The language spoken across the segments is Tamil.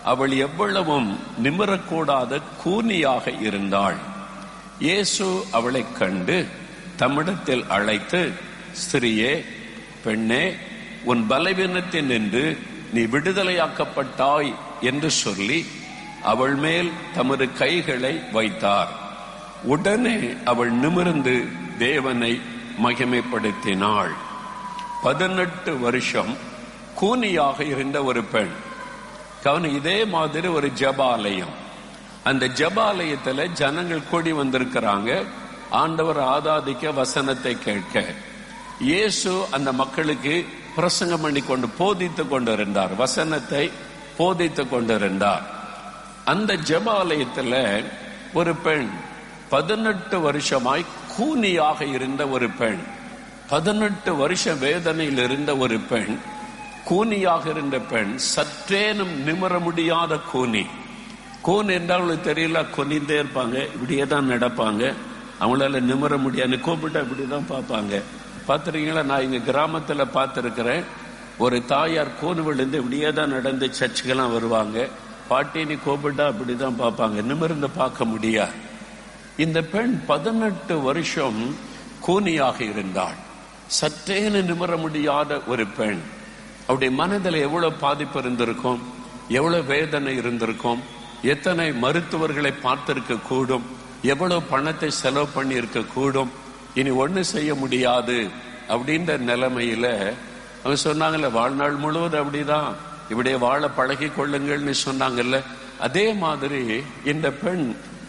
அவள் எவ்வளவும் நிமிரக்கூடாத கூனியாக இருந்தாள். இயேசு அவளை கண்டு தம்மிடத்தில் அழைத்து, ஸ்திரியே, பெண்ணே, உன் பலவீனத்தில் நின்று நீ விடுதலையாக்கப்பட்டாய் என்று சொல்லி அவள் மேல் தமது கைகளை வைத்தார். உடனே அவள் நிமிர்ந்து தேவனை மகிமைப்படுத்தினாள். 18 வருஷம் கூனியாக இருந்த ஒரு பெண். இதே மாதிரி ஒரு ஜெபாலயம். அந்த ஜெபாலயத்துல ஜனங்கள் கூடி வந்திருக்கிறாங்க, ஆண்டவர் ஆராதிக்க, வசனத்தை கேட்க. இயேசு அந்த மக்களுக்கு பிரசங்கம் பண்ணி கொண்டு போதித்துக் கொண்டிருந்தார், வசனத்தை போதித்துக் கொண்டிருந்தார். அந்த ஜெபாலயத்துல ஒரு பெண், 18 வருஷமாய் கூனியாக இருந்த ஒரு பெண், 18 வருஷ வேதனையில் இருந்த ஒரு பெண், கூனியாக இருந்த பெண், சற்றேனும் நிமிர முடியாத கூனி. கூன் என்றால் அவங்களுக்கு தெரியல, கொனிந்தே இருப்பாங்க, இப்படியே தான் நடப்பாங்க, அவங்களால நிமிர முடியாது, கூப்பிட்டா இப்படிதான் பார்ப்பாங்க. பார்த்துருக்கீங்களா? நான் இங்க கிராமத்துல பார்த்திருக்கிறேன். ஒரு தாயார் கூன் விழுந்து இப்படியே தான் நடந்து சர்ச்சுக்கெல்லாம் வருவாங்க. பாட்டினி கூப்பிட்டா அப்படிதான் பார்ப்பாங்க, நிமிர்ந்து பார்க்க முடியாது. இந்த பெண் 18 வருஷம் கூனியாக இருந்தாள், சற்றேன்னு நிமிர முடியாத ஒரு பெண். அவருடைய மனதில் எவ்வளவு பாதிப்பு இருந்திருக்கும், எவ்வளவு வேதனை இருந்திருக்கும், எத்தனை மருத்துவர்களை பார்த்திருக்க கூடும், எவ்வளவு பணத்தை செலவு பண்ணி இருக்க கூடும். இனி ஒண்ணு செய்ய முடியாது அப்படின்ற நிலைமையில அவங்க சொன்னாங்கல்ல, வாழ்நாள் முழுவதும் அப்படிதான், இப்படியே வாழ பழகி கொள்ளுங்கள்னு சொன்னாங்கல்ல. அதே மாதிரி இந்த பெண்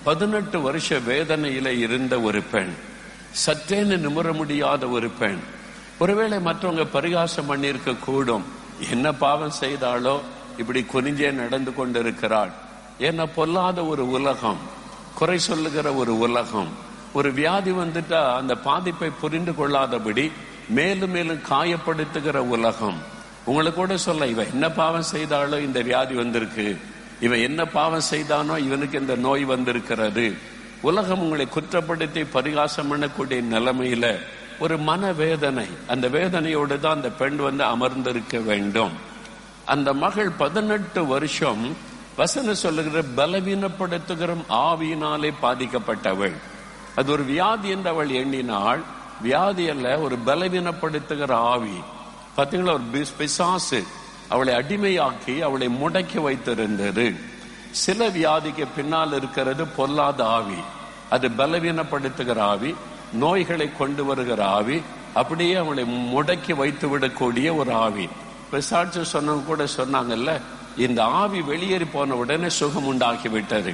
18 வருஷ வேதனையில இருந்த ஒரு பெண், சற்றேன்னு நிமிர முடியாத ஒரு பெண். ஒருவேளை மற்றவங்க பரிகாசம் பண்ணியிருக்க கூடும், என்ன பாவம் செய்தாலோ இப்படி குனிஞ்சே நடந்து கொண்டிருக்கிறாள். ஏன்னா பொல்லாத ஒரு உலகம், குறை சொல்லுகிற ஒரு உலகம். ஒரு வியாதி வந்துட்டா அந்த பாதிப்பை புரிந்து கொள்ளாதபடி மேலும் மேலும் காயப்படுத்துகிற உலகம். உங்களுக்கு கூட சொல்ல, இவன் என்ன பாவம் செய்தாலோ இந்த வியாதி வந்திருக்கு, இவன் என்ன பாவம் செய்தானோ இவனுக்கு இந்த நோய் வந்திருக்கிறது. உலகம் உங்களை குற்றப்படுத்தி பரிகாசம் பண்ணக்கூடிய நிலைமையில ஒரு மனவேதனை, அந்த வேதனையோடு தான் அந்த பெண் அமர்ந்திருக்க வேண்டும். அந்த மகள் 18 வருஷம் வசனம் சொல்லுகிற பலவீனப்படுத்துகிற ஆவியினாலே பாதிக்கப்பட்டவள். அது ஒரு வியாதி என்று அவள் எண்ணினாள். வியாதி அல்ல, ஒரு பலவீனப்படுத்துகிற ஆவி. பார்த்தீங்களா, ஒரு பிசாசு அவளை அடிமையாக்கி அவளை முடக்கி வைத்திருந்தது. சில வியாதிக்கு பின்னால் இருக்கிறது பொல்லாத ஆவி, அது பலவீனப்படுத்துகிற ஆவி, நோய்களை கொண்டு வருகிற ஆவி, அப்படியே அவளை முடக்கி வைத்து விடக்கூடிய ஒரு ஆவி. பிசாசு சொன்னவங்க கூட சொன்னாங்கல்ல, இந்த ஆவி வெளியேறி போன உடனே சுகம் உண்டாக்கி விட்டது.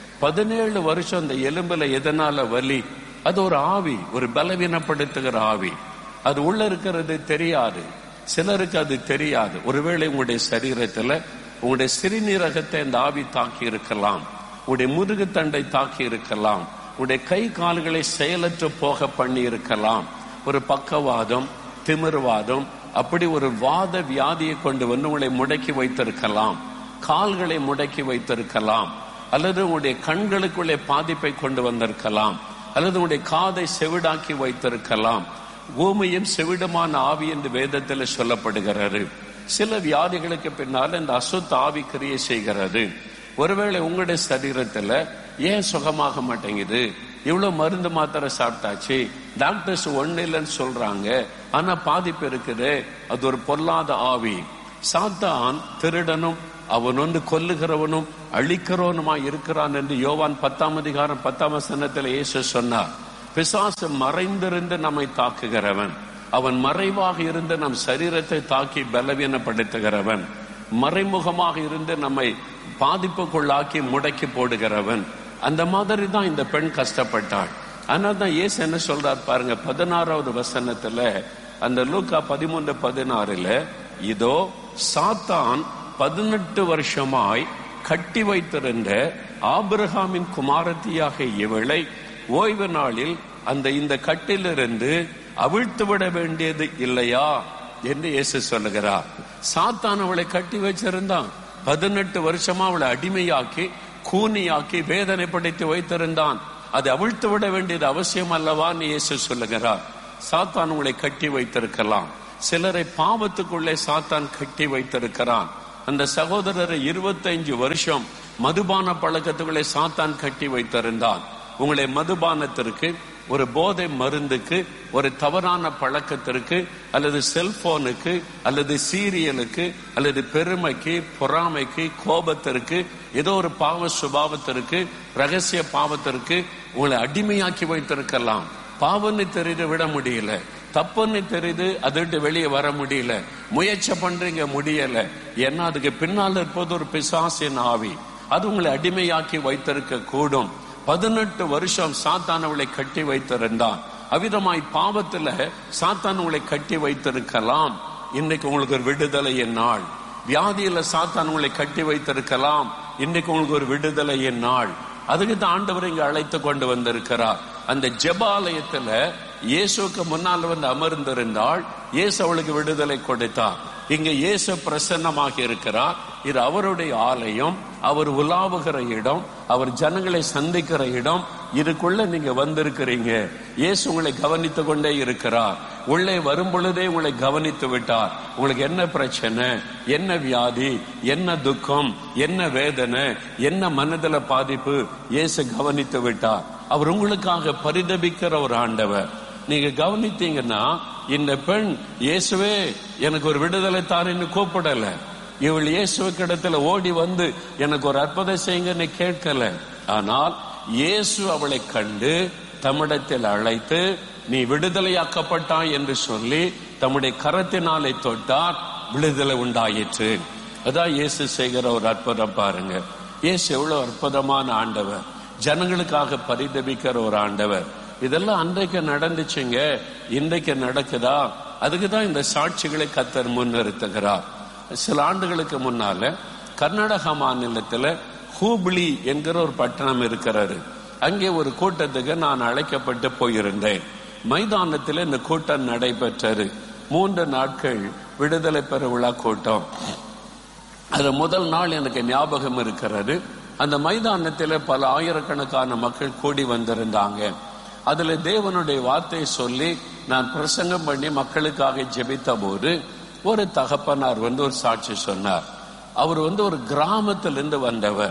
17 வருஷம் அந்த எலும்புல எதனால வலி? அது ஒரு ஆவி, ஒரு பலவீனப்படுத்துகிற ஆவி. அது உள்ள இருக்கிறது தெரியாது, சிலருக்கு அது தெரியாது. ஒருவேளை உங்களுடைய சரீரத்துல உங்களுடைய சிறுநீரகத்தை இந்த ஆவி தாக்கி இருக்கலாம், உங்களுடைய முதுகுத்தண்டை தாக்கி இருக்கலாம், உங்களுடைய கை கால்களை செயலற்று போக பண்ணி இருக்கலாம். ஒரு பக்கவாதம், திமிர்வாதம், அப்படி ஒரு வாத வியாதியை கொண்டு வந்து உங்களை முடக்கி வைத்திருக்கலாம், கால்களை முடக்கி வைத்திருக்கலாம், அல்லது உங்களுடைய கண்களுக்குள்ளே பாதிப்பை கொண்டு வந்திருக்கலாம், அல்லது உங்களுடைய காதை செவிடாக்கி வைத்திருக்கலாம். ஊமையும் செவிடுமான ஆவி என்று வேதத்தில் சொல்லப்படுகிறது. சில வியாதிகளுக்கு பின்னால் இந்த அசுத்த ஆவி கிரியை செய்கிறது. ஒருவேளை உங்களுடைய சரீரத்துல ஏன் சுகமாக மாட்டேங்குது, இவ்வளவு மருந்து மாத்திரை சாப்பிட்டாச்சு, டாக்டர்ஸ் ஒண்ணு இல்லைன்னு சொல்றாங்க, ஆனா பாதிப்பு இருக்குது, அது ஒரு பொல்லாத ஆவி. சாத்தான் திருடனும் அவன் கொல்லுகிறவனும் அழிக்கிறவனுமா இருக்கிறான் என்று யோவான் 10ஆம் அதிகாரம் 10ஆம் வசனத்தில் இயேசு சொன்னார். பிசாசு மறைந்திருந்து நம்மை தாக்குகிறவன், அவன் மறைவாக இருந்து நம் சரீரத்தை தாக்கி பலவீனப்படுத்துகிறவன், மறைமுகமாக இருந்து நம்மை பாதிப்புக்குள்ளாக்கி முடக்கி போடுகிறவன். அந்த மாதிரி தான் இந்த பெண் கஷ்டப்பட்டாள். அதனால தான் இயேசு என்ன சொல்றார் பாருங்க, 16வது வசனத்துல, அந்த லூக்கா 13:16, இதோ சாத்தான் 18 வருஷமாய் கட்டி வைத்திருந்த ஆபிரகாமின் குமாரத்தியாக இவளை ஓய்வு நாளில் இந்த கட்டிலிருந்து அவிழ்த்து விட வேண்டியது இல்லையா என்று இயேசு சொல்லுகிறார். சாத்தான் அவளை கட்டி வச்சிருந்தான், 18 வருஷமா அவளை அடிமையாக்கி கூனியாக்கி வேதனைப்படுத்தி வைத்திருந்தான். அதை அவிழ்த்து விட வேண்டியது அவசியம் அல்லவான்னு இயேசு சொல்லுகிறார். சாத்தான் உங்களை கட்டி வைத்திருக்கலாம், சிலரை பாவத்துக்குள்ளே சாத்தான் கட்டி வைத்திருக்கிறான். அந்த சகோதரரை 25 வருஷம் மதுபான பழக்கத்துகளை சாத்தான் கட்டி வைத்திருந்தான். உங்களை மதுபானத்திற்கு, ஒரு போதை மருந்துக்கு, ஒரு தவறான பழக்கத்திற்கு, அல்லது செல்போனுக்கு, அல்லது சீரியலுக்கு, அல்லது பெருமைக்கு, பொறாமைக்கு, கோபத்திற்கு, ஏதோ ஒரு பாவ சுபாவத்திற்கு, ரகசிய பாவத்திற்கு உங்களை அடிமையாக்கி வைத்திருக்கலாம். பாவன்னு தெரிந்து விட முடியல, தப்புன்னு தெரியுது, அதுட்டு வெளியே வர முடியல, முயற்சி பண்றீங்க முடியல. ஏன்னா அதுக்கு பின்னால் இருப்பது ஒரு பிசாசின் ஆவி. அது உங்களை அடிமையாக்கி வைத்திருக்க கூடும். 18 வருஷம் சாத்தான் அவளை கட்டி வைத்திருந்தான். அவ்விதமாய் பாவத்துல சாத்தான் உங்களை கட்டி வைத்திருக்கலாம். இன்னைக்கு உங்களுக்கு ஒரு விடுதலை நாள். வியாதியில சாத்தான் உங்களை கட்டி வைத்திருக்கலாம். இன்னைக்கு உங்களுக்கு ஒரு விடுதலை நாள். அதுக்கு தான் ஆண்டவர் இங்க அழைத்து கொண்டு வந்திருக்கிறார். அந்த ஜெபாலயத்துல இயேசுக்கு முன்னால் வந்து அமர்ந்திருந்தாள். இயேசு அவளுக்கு விடுதலை கொடுத்தார். இங்க இயேசு பிரசன்னமாக இருக்கிறார். இது அவருடைய ஆலயம், அவர் உலாவுகிற இடம், அவர் ஜனங்களை சந்திக்கிற இடம். இதுக்குள்ள நீங்க வந்திருக்கிறீங்க. இயேசு உங்களை கவனித்து கொண்டே இருக்கிறார். உள்ளே வரும் பொழுதே உங்களை கவனித்து விட்டார். உங்களுக்கு என்ன பிரச்சனை, என்ன வியாதி, என்ன துக்கம், என்ன வேதனை, என்ன மனதில பாதிப்பு, இயேசு கவனித்து விட்டார். அவர் உங்களுக்காக பரிதபிக்கிற ஒரு ஆண்டவர். நீங்க கவனித்தீங்கன்னா, இந்த பெண் இயேசுவே எனக்கு ஒரு விடுதலை தாருன்னு கூப்பிடல. இவள் இயேசுவுக்கு இடத்துல ஓடி வந்து எனக்கு ஒரு அற்புதம் செய்யுங்கன்னு கேட்கல. ஆனால் இயேசு அவளை கண்டு தம்மிடத்தில் அழைத்து, நீ விடுதலையாக்கப்பட்டாய் என்று சொல்லி தம்முடைய கரத்தினாலே தொட்டார். விடுதலை உண்டாயிற்று. அதான் இயேசு செய்கிற ஒரு அற்புதம் பாருங்க. இயேசு எவ்வளவு அற்புதமான ஆண்டவர், ஜனங்களுக்காக பரிதபிக்கிற ஒரு ஆண்டவர். இதெல்லாம் அன்றைக்கு நடந்துச்சுங்க, இன்றைக்கு நடக்குதா? அதுக்குதான் இந்த சாட்சிகளை கர்த்தர் முன்னிறுத்துகிறார். சில ஆண்டுகளுக்கு முன்னால கர்நாடக மாநிலத்துல ஹூப்ளி என்கிற ஒரு பட்டணம் இருக்கிறாரு. அங்கே ஒரு கூட்டத்துக்கு நான் அழைக்கப்பட்டு போயிருந்தேன். மைதானத்தில் இந்த கூட்டம் நடைபெற்றது. 3 நாட்கள் விடுதலை பெற விழா கூட்டம். அது முதல் நாள் எனக்கு ஞாபகம் இருக்கிறது. அந்த மைதானத்தில் பல ஆயிரக்கணக்கான மக்கள் கூடி வந்திருந்தாங்க. அதுல தேவனுடைய வார்த்தையை சொல்லி நான் பிரசங்கம் பண்ணி மக்களுக்காக ஜெபித்த போது ஒரு தகப்பனார் வந்து ஒரு சாட்சி சொன்னார். அவர் வந்து ஒரு கிராமத்திலிருந்து வந்தவர்.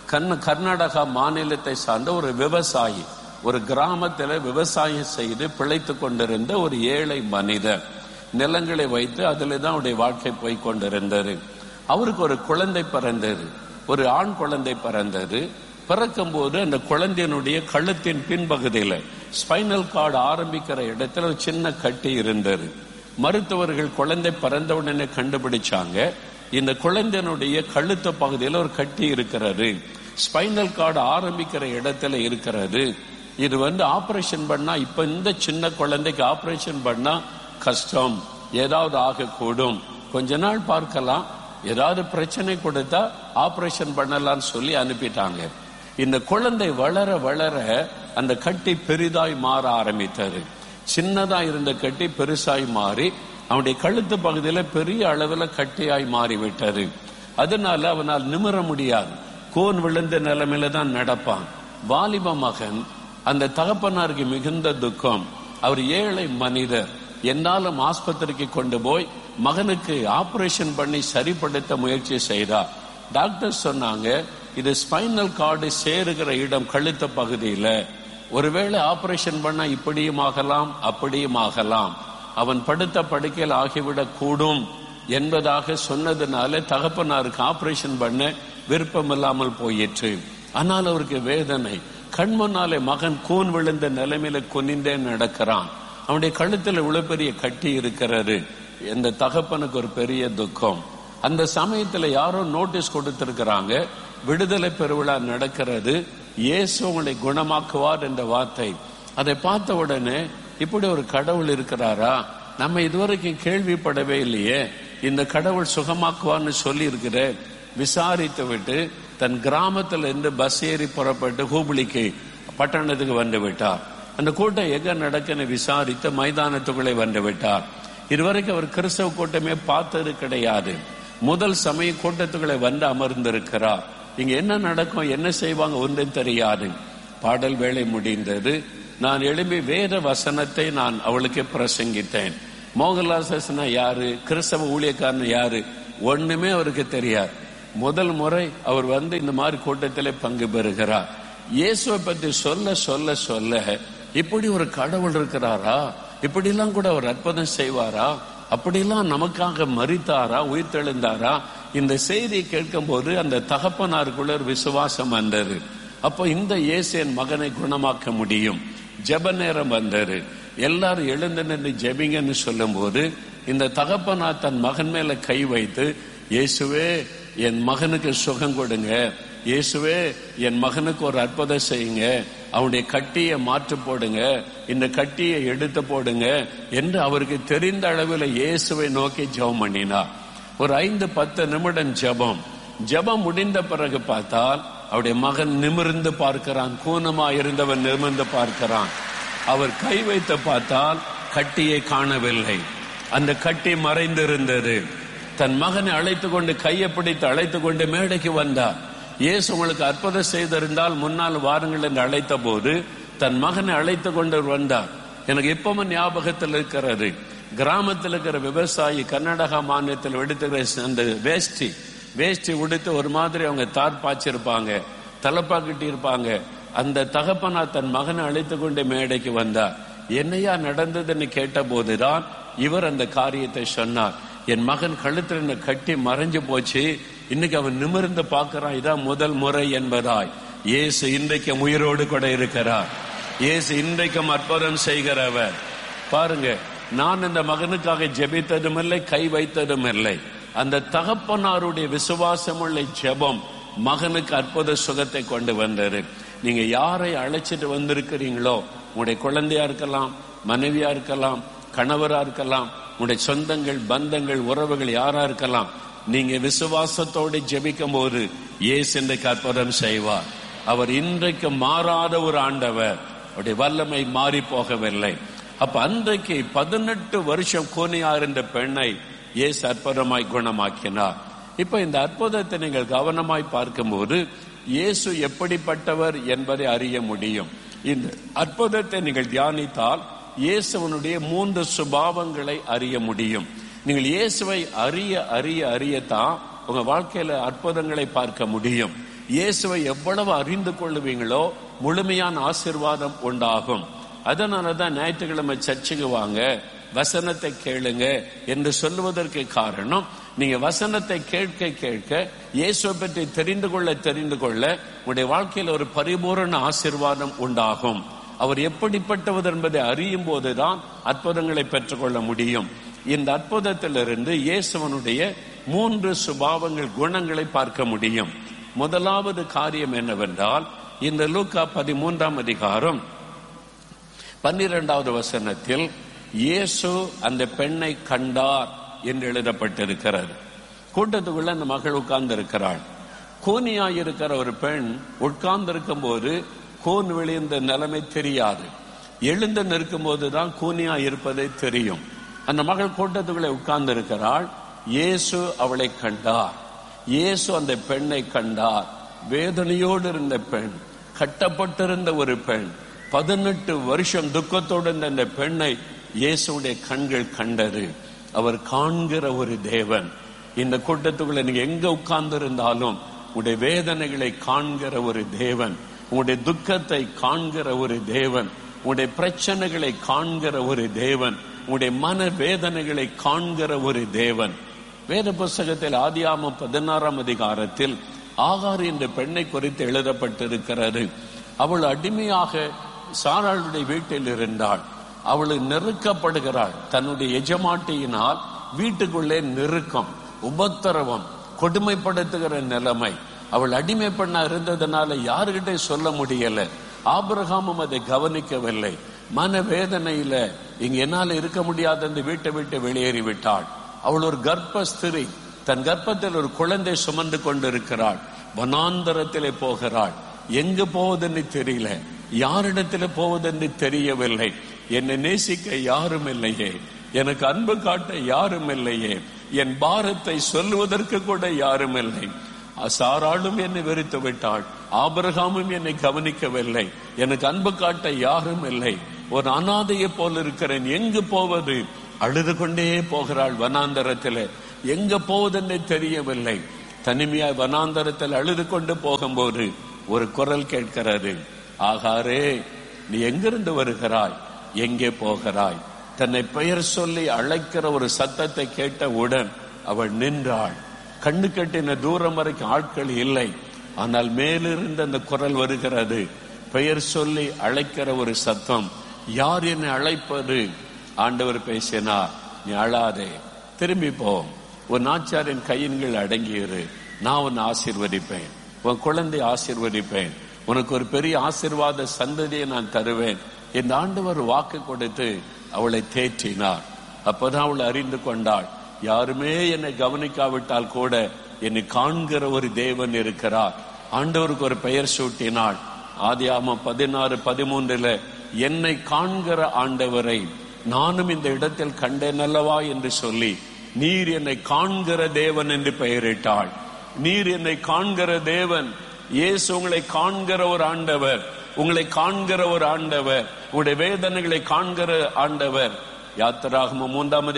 கர்நாடகா மாநிலத்தை சார்ந்த ஒரு விவசாயி. ஒரு கிராமத்தில் விவசாயம் செய்து பிழைத்து கொண்டிருந்த ஒரு ஏழை மனிதர். நிலங்களை வைத்து அதுல தான் அவருடைய வாழ்க்கை போய் கொண்டிருந்தது. அவருக்கு ஒரு குழந்தை பிறந்தது, ஒரு ஆண் குழந்தை பிறந்தது. பிறக்கும் போது அந்த குழந்தையினுடைய கழுத்தின் பின்பகுதியில ஸ்பைனல் கார்டு ஆரம்பிக்கிற இடத்துல ஒரு சின்ன கட்டி இருந்தது. மருத்துவர்கள் குழந்தை பிறந்தவுடனே கண்டுபிடிச்சாங்க, இந்த குழந்தையினுடைய கழுத்து பகுதியில் ஒரு கட்டி இருக்கிறது, ஸ்பைனல் கார்டு ஆரம்பிக்கிற இடத்துல இருக்கிறது. இது வந்து ஆபரேஷன் பண்ணா, இப்ப இந்த சின்ன குழந்தைக்கு ஆபரேஷன் பண்ணா கஷ்டம், ஏதாவது ஆகக்கூடும், கொஞ்ச நாள் பார்க்கலாம், ஏதாவது பிரச்சனை கொடுத்தா ஆபரேஷன் பண்ணலாம்னு சொல்லி அனுப்பிட்டாங்க. இந்த குழந்தை வளர வளர அந்த கட்டி பெரிதாய் மாற ஆரம்பித்தது. சின்னதா இருந்த கட்டி பெருசாய் மாறி அவனுடைய கழுத்து பகுதியில பெரிய அளவுல கட்டியாய் மாறிவிட்டது. அதனால அவனால் நிமிர முடியாது. கோன் விழுந்த நிலைமையில தான் நடப்பான். வாலிப மகன். அந்த தகப்பனாருக்கு மிகுந்த துக்கம். அவர் ஏழை மனிதர். என்னாலும் ஆஸ்பத்திரிக்கு கொண்டு போய் மகனுக்கு ஆபரேஷன் பண்ணி சரிப்படுத்த முயற்சி செய்தார். டாக்டர் சொன்னாங்க, இது ஸ்பைனல் கார்டு சேருகிற இடம் கழுத்த பகுதியில, ஒருவேளை ஆபரேஷன் பண்ணா இப்படியும் ஆகலாம் அப்படியும் ஆகலாம், அவன் படுத்த படுக்கையில் ஆகிவிடக் கூடும் என்பதாக சொன்னதுனால தகப்பனாருக்கு ஆபரேஷன் பண்ண விருப்பம் இல்லாமல் போயிற்று. ஆனால் அவருக்கு வேதனை. கண் முன்னாலே மகன் கூன் விழுந்த நிலைமையில குனிந்தே நடக்கிறான். அவனுடைய கழுத்துல இவ்வளவு பெரிய கட்டி இருக்கிறது. இந்த தகப்பனுக்கு ஒரு பெரிய துக்கம். அந்த சமயத்துல யாரோ நோட்டீஸ் கொடுத்திருக்கிறாங்க, விடுதலை பெருவிழா நடக்கிறது, இயேசு உங்களை குணமாக்குவார் என்ற வார்த்தை. அதை பார்த்த உடனே இப்படி ஒரு கடவுள் இருக்கிறாரா, நம்ம இதுவரைக்கும் கேள்விப்படவே இல்லையே, இந்த கடவுள் சுகமாக்குவார்னு சொல்லி இருக்கிற விசாரித்து விட்டு தன் கிராமத்துல இருந்து பஸ் ஏறி புறப்பட்டு ஹூப்ளிக்கு பட்டணத்துக்கு வந்து விட்டார். அந்த கூட்டம் எங்க நடக்குன்னு விசாரித்து மைதானத்துக்குள்ளே வந்து விட்டார். இதுவரைக்கும் அவர் கிறிஸ்தவ கூட்டமே பார்த்தது கிடையாது. முதல் சமய கூட்டத்துக்குள்ளே வந்து அமர்ந்திருக்கிறார். இங்க என்ன நடக்கும், என்ன செய்வாங்க ஒன்றும் தெரியாது. பாடல் வேலை முடிந்தது. நான் எழும்பி வேத வசனத்தை நான் அவளுக்கு பிரசங்கித்தேன். மோகன்லால் யாரு, கிறிஸ்தவ ஊழியக்காரன் யாரு, ஒண்ணுமே அவருக்கு தெரியாது. முதல் முறை அவர் இந்த மாதிரி கூட்டத்திலே பங்கு பெறுகிறார். இயேசுவை பற்றி சொல்ல சொல்ல சொல்ல இப்படி ஒரு கடவுள் இருக்கிறாரா, இப்படிலாம் கூட அவர் அற்புதம் செய்வாரா, அப்படிலாம் நமக்காக மரித்தாரா, உயிர்த்தெழுந்தாரா, இந்த செய்தியை கேட்கும் போது அந்த தகப்பனாருக்குள்ள ஒரு விசுவாசம் வந்தது. அப்போ இந்த இயேசு என் மகனை குணமாக்க முடியும். ஜெப நேரம் வந்தாரு. எல்லாரும் எழுந்து நின்று ஜெபிங்கன்னு சொல்லும் போது இந்த தகப்பனார் தன் மகன் மேல கை வைத்து, இயேசுவே என் மகனுக்கு சுகம் கொடுங்க, இயேசுவே என் மகனுக்கு ஒரு அற்புதம் செய்யுங்க, அவனுடைய கட்டியை மாற்று போடுங்க, இந்த கட்டியை எடுத்து போடுங்க என்று அவருக்கு தெரிந்த அளவில் இயேசுவை நோக்கி ஜெபம் பண்ணினார். ஒரு 5-10 நிமிடம் ஜெபம் முடிந்த பிறகு பார்த்தால் அவருடைய மகன் நிமிர்ந்து பார்க்கிறான். கூனமா இருந்தவன் நிமிர்ந்து பார்க்கிறான். அவர் கை வைத்து பார்த்தால் கட்டியை காணவில்லை, அந்த கட்டி மறைந்திருந்தது. தன் மகனை அழைத்து கொண்டு, கையை பிடித்து அழைத்து கொண்டு மேடைக்கு வந்தார். இயேசு உங்களுக்கு அற்புதம் செய்திருந்தால் முன்னால் வாருங்கள் என்று அழைத்த போது தன் மகனை அழைத்து கொண்டு வந்தார். எனக்கு இப்பவும் ஞாபகத்தில் இருக்கிறது. கிராமத்தில் இருக்கிற விவசாயி கர்நாடகா மாநிலத்தில் எடுத்துக்கிற அந்த வேஷ்டி உடுத்து ஒரு மாதிரி அவங்க தார் பாய்ச்சிருப்பாங்க, தலப்பா கட்டி இருப்பாங்க. அந்த தகப்பனா தன் மகனை அழைத்து கொண்டு மேடைக்கு வந்தார். என்னையா நடந்ததுன்னு கேட்ட போதுதான் இவர் அந்த காரியத்தை சொன்னார். என் மகன் கழுத்துல கட்டி மறைஞ்சு போச்சு, இன்னைக்கு அவன் நிமிர்ந்து பார்க்கிறான், இதான் முதல் முறை என்பதாய். இயேசு இன்றைக்கும் உயிரோடு கூட இருக்கிறார். இயேசு இன்றைக்கும் அற்புதம் செய்கிறவர். பாருங்க, நான் இந்த மகனுக்காக ஜெபித்ததும் இல்லை, கை வைத்ததும் இல்லை. அந்த தகப்பனாருடைய விசுவாசமுள்ள ஜெபம் மகனுக்கு அற்புத சுகத்தை கொண்டு வந்தாரு. நீங்க யாரை அழைச்சிட்டு வந்திருக்கிறீங்களோ, உங்களுடைய குழந்தையா இருக்கலாம், மனைவியா இருக்கலாம், கணவரா இருக்கலாம், உங்களுடைய சொந்தங்கள், பந்தங்கள், உறவுகள் யாரா இருக்கலாம், நீங்க விசுவாசத்தோடு ஜெபிக்கும் போது இயேசு இன்றைக்கு அற்புதம் செய்வார். அவர் இன்றைக்கு மாறாத ஒரு ஆண்டவர். அவருடைய வல்லமை மாறி போகவில்லை. அப்ப அன்றைக்கு 18 வருஷம் கூனியா இருந்த பெண்ணை இயேசு அற்புதமாய் குணமாக்கினார். இப்ப இந்த அற்புதத்தை நீங்கள் கவனமாய் பார்க்கும்போது இயேசு எப்படிப்பட்டவர் என்பதை அறிய முடியும். இந்த அற்புதத்தை நீங்கள் தியானித்தால் இயேசுவனுடைய 3 சுபாவங்களை அறிய முடியும். நீங்கள் இயேசுவை அறியத்தான் உங்க வாழ்க்கையில அற்புதங்களை பார்க்க முடியும். இயேசுவை எவ்வளவு அறிந்து கொள்ளுவீங்களோ முழுமையான ஆசீர்வாதம் உண்டாகும். அதனாலதான் ஞாயிற்றுக்கிழமை சர்ச்சுக்கு வாங்க, வசனத்தை கேளுங்க என்று சொல்லுவதற்கு காரணம், நீங்க வசனத்தை கேட்க கேட்க இயேசுவை பற்றி தெரிந்து கொள்ள உங்களுடைய வாழ்க்கையில் ஒரு பரிபூரண ஆசீர்வாதம் உண்டாகும். அவர் எப்படிப்பட்டவர் என்பதை அறியும் போதுதான் அற்புதங்களை பெற்றுக்கொள்ள முடியும். இந்த அற்புதத்திலிருந்து இயேசுவனுடைய 3 சுபாவங்கள், குணங்களை பார்க்க முடியும். முதலாவது காரியம் என்னவென்றால், இந்த லூக்கா 13ஆம் அதிகாரம் 12வது வசனத்தில் இயேசு அந்த பெண்ணை கண்டார் என்று எழுதப்பட்டிருக்கிறது. கூட்டத்துக்குள்ள அந்த மகள் உட்கார்ந்து இருக்கிறாள். கூனியாயிருக்கிற ஒரு பெண் உட்கார்ந்து இருக்கும் போது கூன் விழுந்த நிலைமை தெரியாது. எழுந்து நிற்கும் போதுதான் கூனியா இருப்பதை தெரியும். அந்த மகள் கூட்டத்துக்குள்ளே உட்கார்ந்து இருக்கிறாள். இயேசு அவளை கண்டார். இயேசு அந்த பெண்ணை கண்டார். வேதனையோடு இருந்த பெண், கட்டப்பட்டிருந்த ஒரு பெண், 18 வருஷம் துக்கத்தோடு இருந்த அந்த பெண்ணை இயேசுடைய கண்கள் கண்டது. அவர் காண்கிற ஒரு தேவன். இந்த கூட்டத்துக்குள்ள நீங்க எங்க உட்கார்ந்து இருந்தாலும் உங்களுடைய வேதனைகளை காண்கிற ஒரு தேவன், உங்களுடைய துக்கத்தை காண்கிற ஒரு தேவன், உங்களுடைய பிரச்சனைகளை காண்கிற ஒரு தேவன், உங்களுடைய மன வேதனைகளை காண்கிற ஒரு தேவன். வேத புஸ்தகத்தில் ஆதியாகமம் 16ஆம் அதிகாரத்தில் ஆகார் என்ற பெண்ணை குறித்து எழுதப்பட்டிருக்கிறது. அவள் அடிமையாக சாராளுடைய வீட்டில் இருந்தாள். அவள் நெருக்கப்படுகிறாள். தன்னுடைய எஜமாட்டியினால் வீட்டுக்குள்ளே நெருக்கம், உபத்திரவம், கொடுமைப்படுத்துகிற நிலைமை. அவள் அடிமை பெண்ணா இருந்ததுனால யாருகிட்ட சொல்ல முடியல. ஆபிரகாமும் அதை கவனிக்கவில்லை. மன வேதனையில இங்க என்னால இருக்க முடியாத அந்த வீட்டை விட்டு வெளியேறி விட்டாள். அவள் ஒரு கர்ப்பஸ்திரி, தன் கர்ப்பத்தில் ஒரு குழந்தை சுமந்து கொண்டிருக்கிறாள். வனாந்தரத்திலே போகிறாள். எங்கு போவதென்று தெரியல, யாரிடத்துல போவதென்று தெரியவில்லை. என்னை நேசிக்க யாரும் இல்லையே, எனக்கு அன்பு காட்ட யாரும் இல்லையே, என் பாரத்தை சொல்லுவதற்கு கூட யாரும் இல்லை. சாராளும் என்னை வெறுத்து விட்டாள், ஆபிரகாமும் என்னை கவனிக்கவில்லை, எனக்கு அன்பு காட்ட யாரும் இல்லை. ஒரு அனாதையை போல இருக்கிறேன், எங்கு போவது? அழுது கொண்டே போகிறாள் வனாந்தரத்திலே. எங்க போவதென்று தெரியவில்லை. தனிமையாய் வனாந்தரத்தில் அழுது கொண்டு போகும்போது ஒரு குரல் கேட்கிறது, ஆகாரே, நீ எங்கிருந்து வருகிறாய், எங்கே போகிறாய்? தன்னை பெயர் சொல்லி அழைக்கிற ஒரு சத்தத்தை கேட்டவுடன் அவள் நின்றாள். கண்ணு கட்டின தூரம் வரைக்கும் ஆட்கள் இல்லை. ஆனால் மேலிருந்து அந்த குரல் வருகிறது, பெயர் சொல்லி அழைக்கிற ஒரு சத்தம். யார் என்னை அழைப்பது? ஆண்டவர் பேசினார், நீ அழாதே, திரும்பி போ, உன் ஆச்சாரின் கையின்கள் அடங்கியிரு, நான் உன்னை ஆசீர்வதிப்பேன், உன் குழந்தை ஆசீர்வதிப்பேன், உனக்கு ஒரு பெரிய ஆசீர்வாத சந்ததியை நான் தருவேன். இந்த ஆண்டவர் வாக்கு கொடுத்து அவளை தேற்றினார். அப்பதான் அவள் அறிந்து கொண்டாள், யாருமே என்னை கவனிக்காவிட்டால் கூட என்னை காண்கிற ஒரு தேவன் இருக்கிறார். ஆண்டவருக்கு ஒரு பெயர் சூட்டினாள். ஆதியாகமம் 16:13 என்னை காண்கிற ஆண்டவரை நானும் இந்த இடத்தில் கண்டேன் அல்லவா என்று சொல்லி நீர் என்னை காண்கிற தேவன் என்று பெயரிட்டாள். நீர் என்னை காண்கிற தேவன். இயேசு உங்களை காண்கிற ஒரு ஆண்டவர், உங்களை காண்கிற ஒரு ஆண்டவர், உங்களுடைய வேதனைகளை காண்கிற ஆண்டவர். யாத்திராகமம்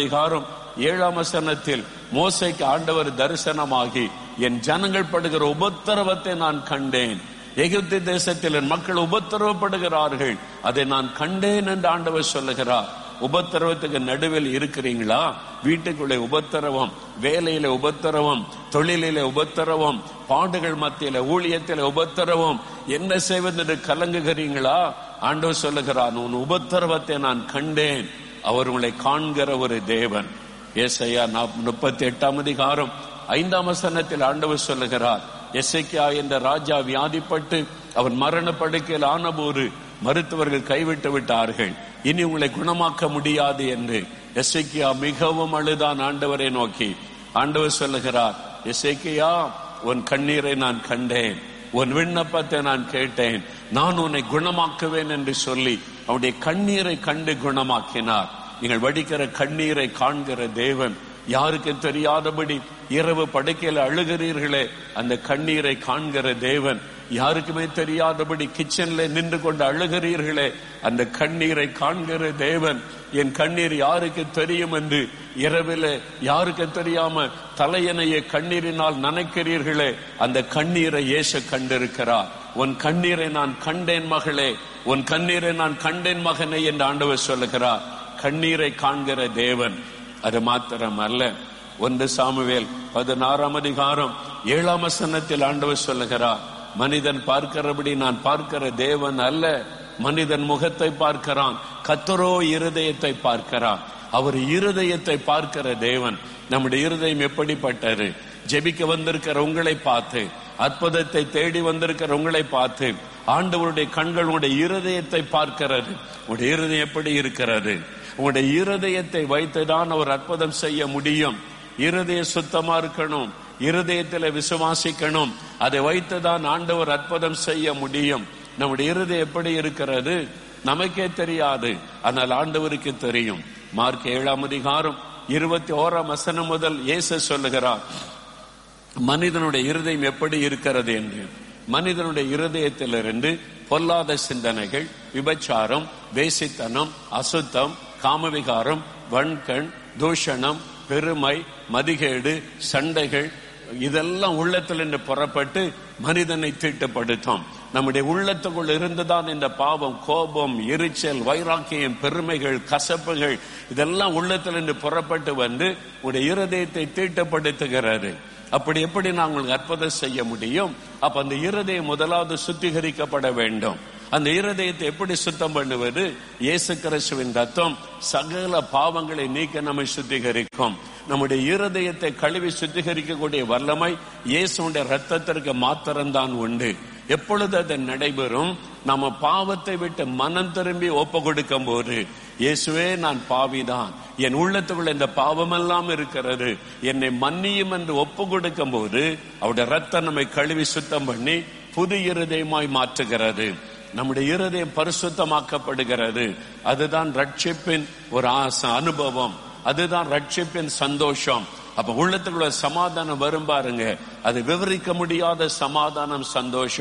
3:7 மோசேக்கு ஆண்டவர் தரிசனமாகி, என் ஜனங்கள் படுகிற உபத்திரவத்தை நான் கண்டேன், எகிப்து தேசத்தில் என் மக்கள் உபத்திரவப்படுகிறார்கள், அதை நான் கண்டேன் என்று ஆண்டவர் சொல்லுகிறார். உபத்திரவத்துக்கு நடுவில் இருக்கிறீங்களா? வீட்டுக்குள்ளே உபத்திரவம், வேலையில உபத்திரவம், தொழிலில உபத்திரவம், பாடுகள் மத்தியில, ஊழியத்தில உபத்திரவம், என்ன செய்வது என்று கலங்குகிறீங்களா? ஆண்டவர் சொல்லுகிறார், உன் உபத்திரவத்தை நான் கண்டேன். அவர் உங்களை காண்கிற ஒரு தேவன். ஏசாயா 38:5 ஆண்டவர் சொல்லுகிறார், எசேக்கியா என்ற ராஜா வியாதிப்பட்டு அவன் மரண படுக்கையில் ஆனபோது மருத்துவர்கள் கைவிட்டு விட்டார்கள், இனி உங்களை குணமாக்க முடியாது என்று. எசேக்கியா மிகவும் அழுதான் ஆண்டவரை நோக்கி. ஆண்டவர் சொல்லுகிறார், எசேக்கியா, உன் கண்ணீரை நான் கண்டேன், உன் விண்ணப்பத்தை நான் கேட்டேன், நான் உன்னை குணமாக்குவேன் என்று சொல்லி அவனுடைய கண்ணீரை கண்டு குணமாக்கினார். நீங்கள் வடிக்கிற கண்ணீரை காண்கிற தேவன். யாருக்கு தெரியாதபடி இரவு படுக்கையில் அழுகிறீர்களே, அந்த கண்ணீரை காண்கிற தேவன். யாருக்குமே தெரியாதபடி கிச்சன்ல நின்று கொண்டு அழுகிறீர்களே, அந்த கண்ணீரை காண்கிற தேவன். என் கண்ணீர் யாருக்கு தெரியும் என்று இரவில் யாருக்கு தெரியாம தலையணையை கண்ணீரினால் நனைக்கிறீர்களே, அந்த கண்ணீரை இயேசு கண்டிருக்கிறார். உன் கண்ணீரை நான் கண்டேன் மகளே, உன் கண்ணீரை நான் கண்டேன் மகனே என்று ஆண்டவர் சொல்லுகிறார். கண்ணீரை காண்கிற தேவன். அது மாத்திரம் அல்ல, 1 சாமுவேல் 16:7 ஆண்டவர் சொல்லுகிறார், மனிதன் பார்க்கிறபடி நான் பார்க்கிற தேவன் அல்ல, மனிதன் முகத்தை பார்க்கிறான், கர்த்தரோ இருதயத்தை பார்க்கிறான். அவர் இருதயத்தை பார்க்கிற தேவன். நம்முடைய இருதயம் எப்படிப்பட்டது? ஜெபிக்க வந்திருக்கிற உங்களை பார்த்து, அற்புதத்தை தேடி வந்திருக்கிற உங்களை பார்த்து ஆண்டவருடைய கண்கள் உங்களுடைய இருதயத்தை பார்க்கிறது. உங்களுடைய இருதயம் எப்படி இருக்கிறது? உங்களுடைய இருதயத்தை வைத்துதான் அவர் அற்புதம் செய்ய முடியும். இருதயம் சுத்தமா இருக்கணும், இருதயத்தில் விசுவாசிக்கணும், அதை வைத்துதான் ஆண்டவர் அற்புதம் செய்ய முடியும். நம்முடைய இருதயம் எப்படி இருக்கிறது நமக்கே தெரியாது, ஆனால் ஆண்டவருக்கு தெரியும். மார்க் 7:21 முதல் இயேசு சொல்லுகிறார், மனிதனுடைய இருதயம் எப்படி இருக்கிறது என்று. மனிதனுடைய இருதயத்திலிருந்து பொல்லாத சிந்தனைகள், விபச்சாரம், வேசித்தனம், அசுத்தம், காமவிகாரம், வன்கண், தூஷணம், பெருமை, மதிகேடு, சண்டைகள், இதெல்லாம் உள்ளத்திலிருந்து புறப்பட்டு மனிதனை தீட்டுப்படுத்தும். நம்முடைய உள்ளத்துக்குள் இருந்துதான் இந்த பாவம், கோபம், எரிச்சல், வைராக்கியம், பெருமைகள், கசப்புகள், இதெல்லாம் உள்ளத்திலிருந்து புறப்பட்டு வந்து உடைய இருதயத்தை தீட்டுப்படுத்துகிறது. அப்படி எப்படி நாங்கள் அற்புதம் செய்ய முடியும்? அப்ப அந்த இருதயம் முதலாவது சுத்திகரிக்கப்பட வேண்டும். அந்த இருதயத்தை எப்படி சுத்தம் பண்ணுவது? இயேசு கிறிஸ்துவின் ரத்தம் சகல பாவங்களை நீக்க நம்மை சுத்திகரிக்கும். நம்முடைய இருதயத்தை கழுவி சுத்திகரிக்கக்கூடிய வல்லமை இயேசுடைய ரத்தத்திற்கு மாத்திரம்தான் உண்டு. எப்பொழுது அது நடைபெறும்? நம்ம பாவத்தை விட்டு மனம் திரும்பி ஒப்பு கொடுக்கும் போது, இயேசுவே நான் பாவிதான், என் உள்ளத்துக்குள்ள இந்த பாவமெல்லாம் இருக்கிறது, என்னை மன்னியும் என்று ஒப்பு கொடுக்கும் போது அவருடைய ரத்தம் நம்மை கழுவி சுத்தம் பண்ணி புது இருதயமாய் மாற்றுகிறது. நம்முடைய இருதயம் பரிசுத்தமாக்கப்படுகிறது. அதுதான் ரட்சிப்பின் ஒரு அனுபவம், அதுதான் ரட்சிப்பின் சந்தோஷம். அப்ப உள்ளத்துக்குள்ள சமாதானம் வரும் பாருங்க, அது விவரிக்க முடியாத சமாதானம், சந்தோஷம்.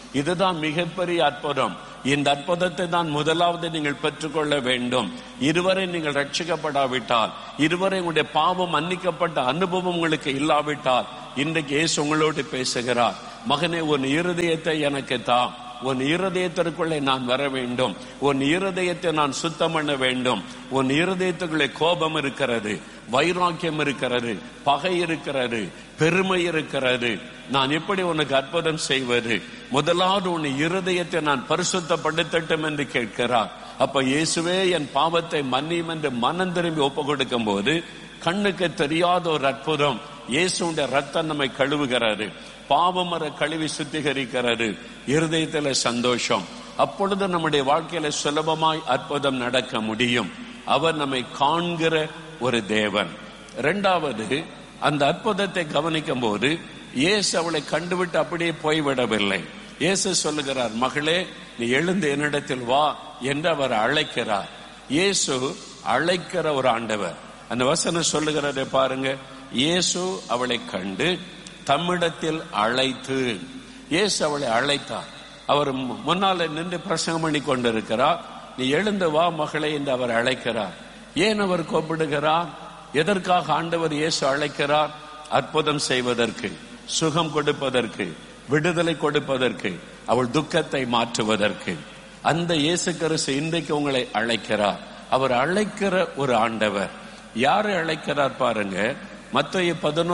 இதுதான் மிகப்பெரிய அற்புதம். இந்த அற்புதத்தை தான் முதலாவது நீங்கள் பெற்றுக்கொள்ள வேண்டும். இதுவரை நீங்கள் ரட்சிக்கப்படாவிட்டால், இதுவரை உங்களுடைய பாவம் மன்னிக்கப்பட்ட அனுபவம் உங்களுக்கு இல்லாவிட்டால், இன்றைக்கு இயேசு உங்களோடு பேசுகிறார். மகனே, உன் இருதயத்தை எனக்கு தா. உன் இருதயத்திற்குள்ளே நான் வர வேண்டும். உன் இருதயத்தை நான் சுத்தம் பண்ண வேண்டும். உன் இருதயத்துக்குள்ளே கோபம் இருக்கிறது, வைராக்கியம் இருக்கிறது, பகை இருக்கிறது, பெருமை இருக்கிறது. நான் எப்படி உனக்கு அற்புதம் செய்வது? முதலாவது உன் இருதயத்தை நான் பரிசுத்தப்படுத்தட்டும் என்று கேட்கிறார். அப்ப இயேசுவே என் பாவத்தை மன்னியும் என்று மனம் திரும்பி ஒப்பு கொடுக்கும் போது கண்ணுக்கு தெரியாத ஒரு அற்புதம். இயேசுடைய ரத்தம் நம்மை கழுவுகிறது, பாவமர கழுவி சுத்திகரிக்கிறது, இருதயத்தில சந்தோஷம். அப்பொழுது நம்முடைய வாழ்க்கையில சுலபமாய் அற்புதம் நடக்க முடியும். அவர் நம்மை காண்கிற ஒரு தேவன். இரண்டாவது, அந்த அற்புதத்தை கவனிக்கும் போது இயேசு அவளை கண்டுவிட்டு அப்படியே போய்விடவில்லை. இயேசு சொல்லுகிறார், மகளே, நீ எழுந்து என்னிடத்தில் வா என்று அவர் அழைக்கிறார். இயேசு அழைக்கிற ஒரு ஆண்டவர். அந்த வசனம் சொல்லுகிறதை பாருங்க. இயேசு அவளை கண்டு தம்மிடத்தில் அழைத்து, இயேசு அவளை அழைத்தார். அவர் முன்னால நின்று பிரசங்கம் பண்ணி கொண்டிருக்கிறார். நீ எழுந்து வா மகளே என்று அவர் அழைக்கிறார். ஏன் அவர் கூப்பிடுகிறார்? எதற்காக ஆண்டவர் இயேசு அழைக்கிறார்? அற்புதம் செய்வதற்கு, சுகம் கொடுப்பதற்கு, விடுதலை கொடுப்பதற்கு, அவள் துக்கத்தை மாற்றுவதற்கு. அந்த இயேசு கிறிஸ்து இன்றைக்கு உங்களை அழைக்கிறார். அவர் அழைக்கிற ஒரு ஆண்டவர். யாரை அழைக்கிறார் பாருங்க. மத்தேயு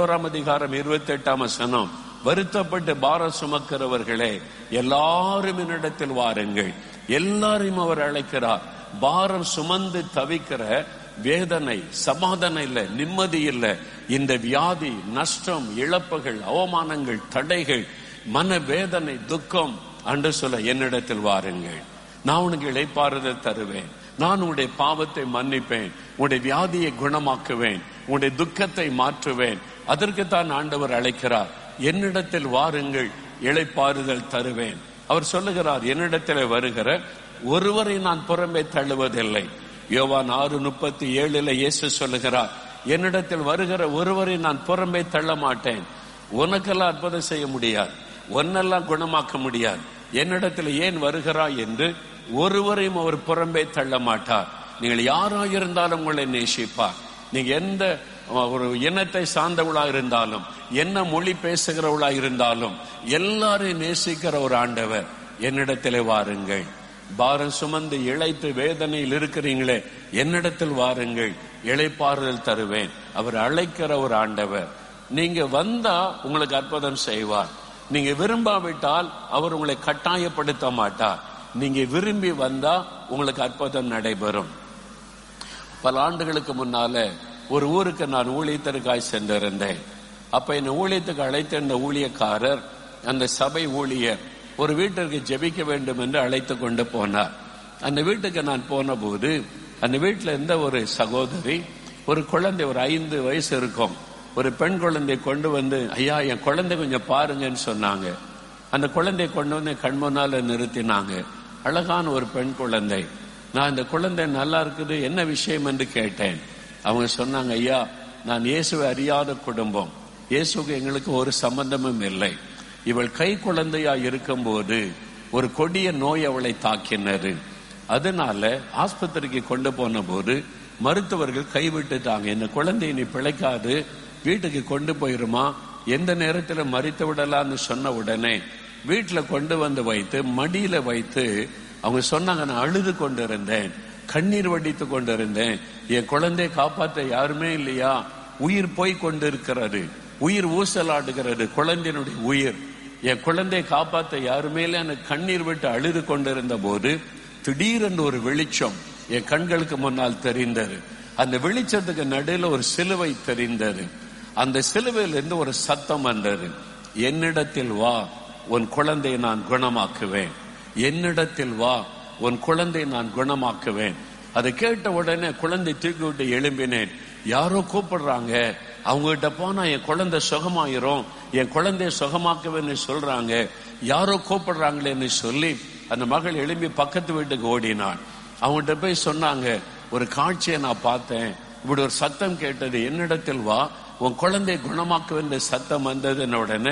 11:28 வருத்தப்பட்டு பாரம் சுமக்கிறவர்களே எல்லாரும் என்னிடத்தில் வாருங்கள். எல்லாரையும் அவர் அழைக்கிறார். பாரம் சுமந்து தவிக்கிற, வேதனை, சமாதானம் இல்லை, நிம்மதி இல்லை, இந்த வியாதி, நஷ்டம், இழப்புகள், அவமானங்கள், தடைகள், மனவேதனை, துக்கம் அன்று சொல்ல என்னிடத்தில் வாருங்கள். நான் உனக்கு இளைப்பாறுதல் தருவேன். நான் உன்னுடைய பாவத்தை மன்னிப்பேன், உன்னுடைய வியாதியை குணமாக்குவேன், உன்னுடைய துக்கத்தை மாற்றுவேன். அதற்குத்தான் ஆண்டவர் அழைக்கிறார். என்னிடத்தில் வாருங்கள், இளைப்பாறுதல் தருவேன். அவர் சொல்லுகிறார், என்னிடத்தில் வருகிற ஒருவரை நான் புறம்பே தள்ளுவதில்லை. யோவான் 6:37 இயேசு சொல்லுகிறார், என்னிடத்தில் வருகிற ஒருவரை நான் புறம்பே தள்ள மாட்டேன். உனக்கெல்லாம் அற்புதம் செய்ய முடியாது, உன்னெல்லாம் குணமாக்க முடியாது, என்னிடத்தில் ஏன் வருகிறாய் என்று ஒருவரையும் அவர் புறம்பே தள்ள மாட்டார். நீங்கள் யாராயிருந்தாலும் உங்களை நேசிப்பார். நீங்க எந்த ஒரு இனத்தை சார்ந்தவளா இருந்தாலும், என்ன மொழி பேசுகிறவளா இருந்தாலும், எல்லாரையும் நேசிக்கிற ஒரு ஆண்டவர். என்னிடத்திலே வாருங்கள். பாரம் சுமந்து இழைத்து வேதனையில் இருக்கிறீங்களே, என்னிடத்தில் வாருங்கள், இளைப்பாறுதல் தருவேன். அவர் அழைக்கிற ஒரு ஆண்டவர். நீங்க வந்தா உங்களுக்கு அற்புதம் செய்வார். நீங்க விரும்பாவிட்டால் அவர் உங்களை கட்டாயப்படுத்த மாட்டார். நீங்க விரும்பி வந்தா உங்களுக்கு அற்புதம் நடைபெறும். பல ஆண்டுகளுக்கு முன்னால ஒரு ஊருக்கு நான் ஊழியத்திற்காய் சென்றிருந்தேன். அப்ப என்னை ஊழியத்துக்கு அழைத்த இந்த ஊழியக்காரர், அந்த சபை ஊழியர், ஒரு வீட்டிற்கு ஜெபிக்க வேண்டும் என்று அழைத்து கொண்டு போனார். அந்த வீட்டுக்கு நான் போன போது அந்த வீட்டில் இருந்த ஒரு சகோதரி, ஒரு குழந்தை, ஒரு 5 வயசு இருக்கும், ஒரு பெண் குழந்தை கொண்டு வந்து, ஐயா என் குழந்தை கொஞ்சம் பாருங்கன்னு சொன்னாங்க. அந்த குழந்தையை கொண்டு வந்து கண் முன்னால நிறுத்தினாங்க. அழகான ஒரு பெண் குழந்தை. நான் இந்த குழந்தை நல்லா இருக்குது, என்ன விஷயம் என்று கேட்டேன். அவங்க சொன்னாங்க, ஐயா நான் இயேசுவை அறியாத குடும்பம், இயேசுக்கு எங்களுக்கு ஒரு சம்பந்தமும் இல்லை. இவள் கை குழந்தையா இருக்கும் போது ஒரு கொடிய நோய் அவளை தாக்கினது. அதனால ஆஸ்பத்திரிக்கு கொண்டு போன போது மருத்துவர்கள் கைவிட்டுட்டாங்க. இந்த குழந்தையை நீ பிழைக்காது, வீட்டுக்கு கொண்டு போயிருமா, எந்த நேரத்தில் மறித்து விடலான்னு சொன்ன உடனே வீட்டுல கொண்டு வந்து வைத்து மடியில வைத்து அவங்க சொன்னாங்க, நான் அழுது கொண்டிருந்தேன், கண்ணீர் வடித்து கொண்டிருந்தேன், என் குழந்தையை காப்பாற்ற யாருமே இல்லையா, உயிர் போய் கொண்டிருக்கிறது, உயிர் ஊசலாடுகிறது, குழந்தையினுடைய உயிர், என் குழந்தையை காப்பாற்ற யாருமே இல்லை. எனக்கு கண்ணீர் விட்டு அழுது கொண்டிருந்த போது திடீரென்று ஒரு வெளிச்சம் என் கண்களுக்கு முன்னால் தெரிந்தது. அந்த வெளிச்சத்துக்கு நடுவில் ஒரு சிலுவை தெரிந்தது. அந்த சிலுவையிலிருந்து ஒரு சத்தம் வந்தது, என்னிடத்தில் வா, உன் குழந்தையை நான் குணமாக்குவேன். என்னிடத்தில் வா, உன் குழந்தையை நான் குணமாக்குவேன். அதை கேட்ட உடனே குழந்தை தூக்கி விட்டு எழும்பினேன். யாரோ கூப்பிடுறாங்க, அவங்க கிட்ட போனா என் குழந்தை சுகமாயிரும், என் குழந்தைய சுகமாக்குவேன்னு சொல்றாங்க, யாரோ கூப்பிடுறாங்களேன்னு சொல்லி அந்த மகள் எழும்பி பக்கத்து வீட்டுக்கு ஓடினாள். அவங்ககிட்ட போய் சொன்னாங்க, ஒரு காட்சியை நான் பார்த்தேன், இப்படி ஒரு சத்தம் கேட்டது, என்னிடத்தில் வா, உன் குழந்தையை குணமாக்குவேன் சத்தம் வந்ததுன்னு உடனே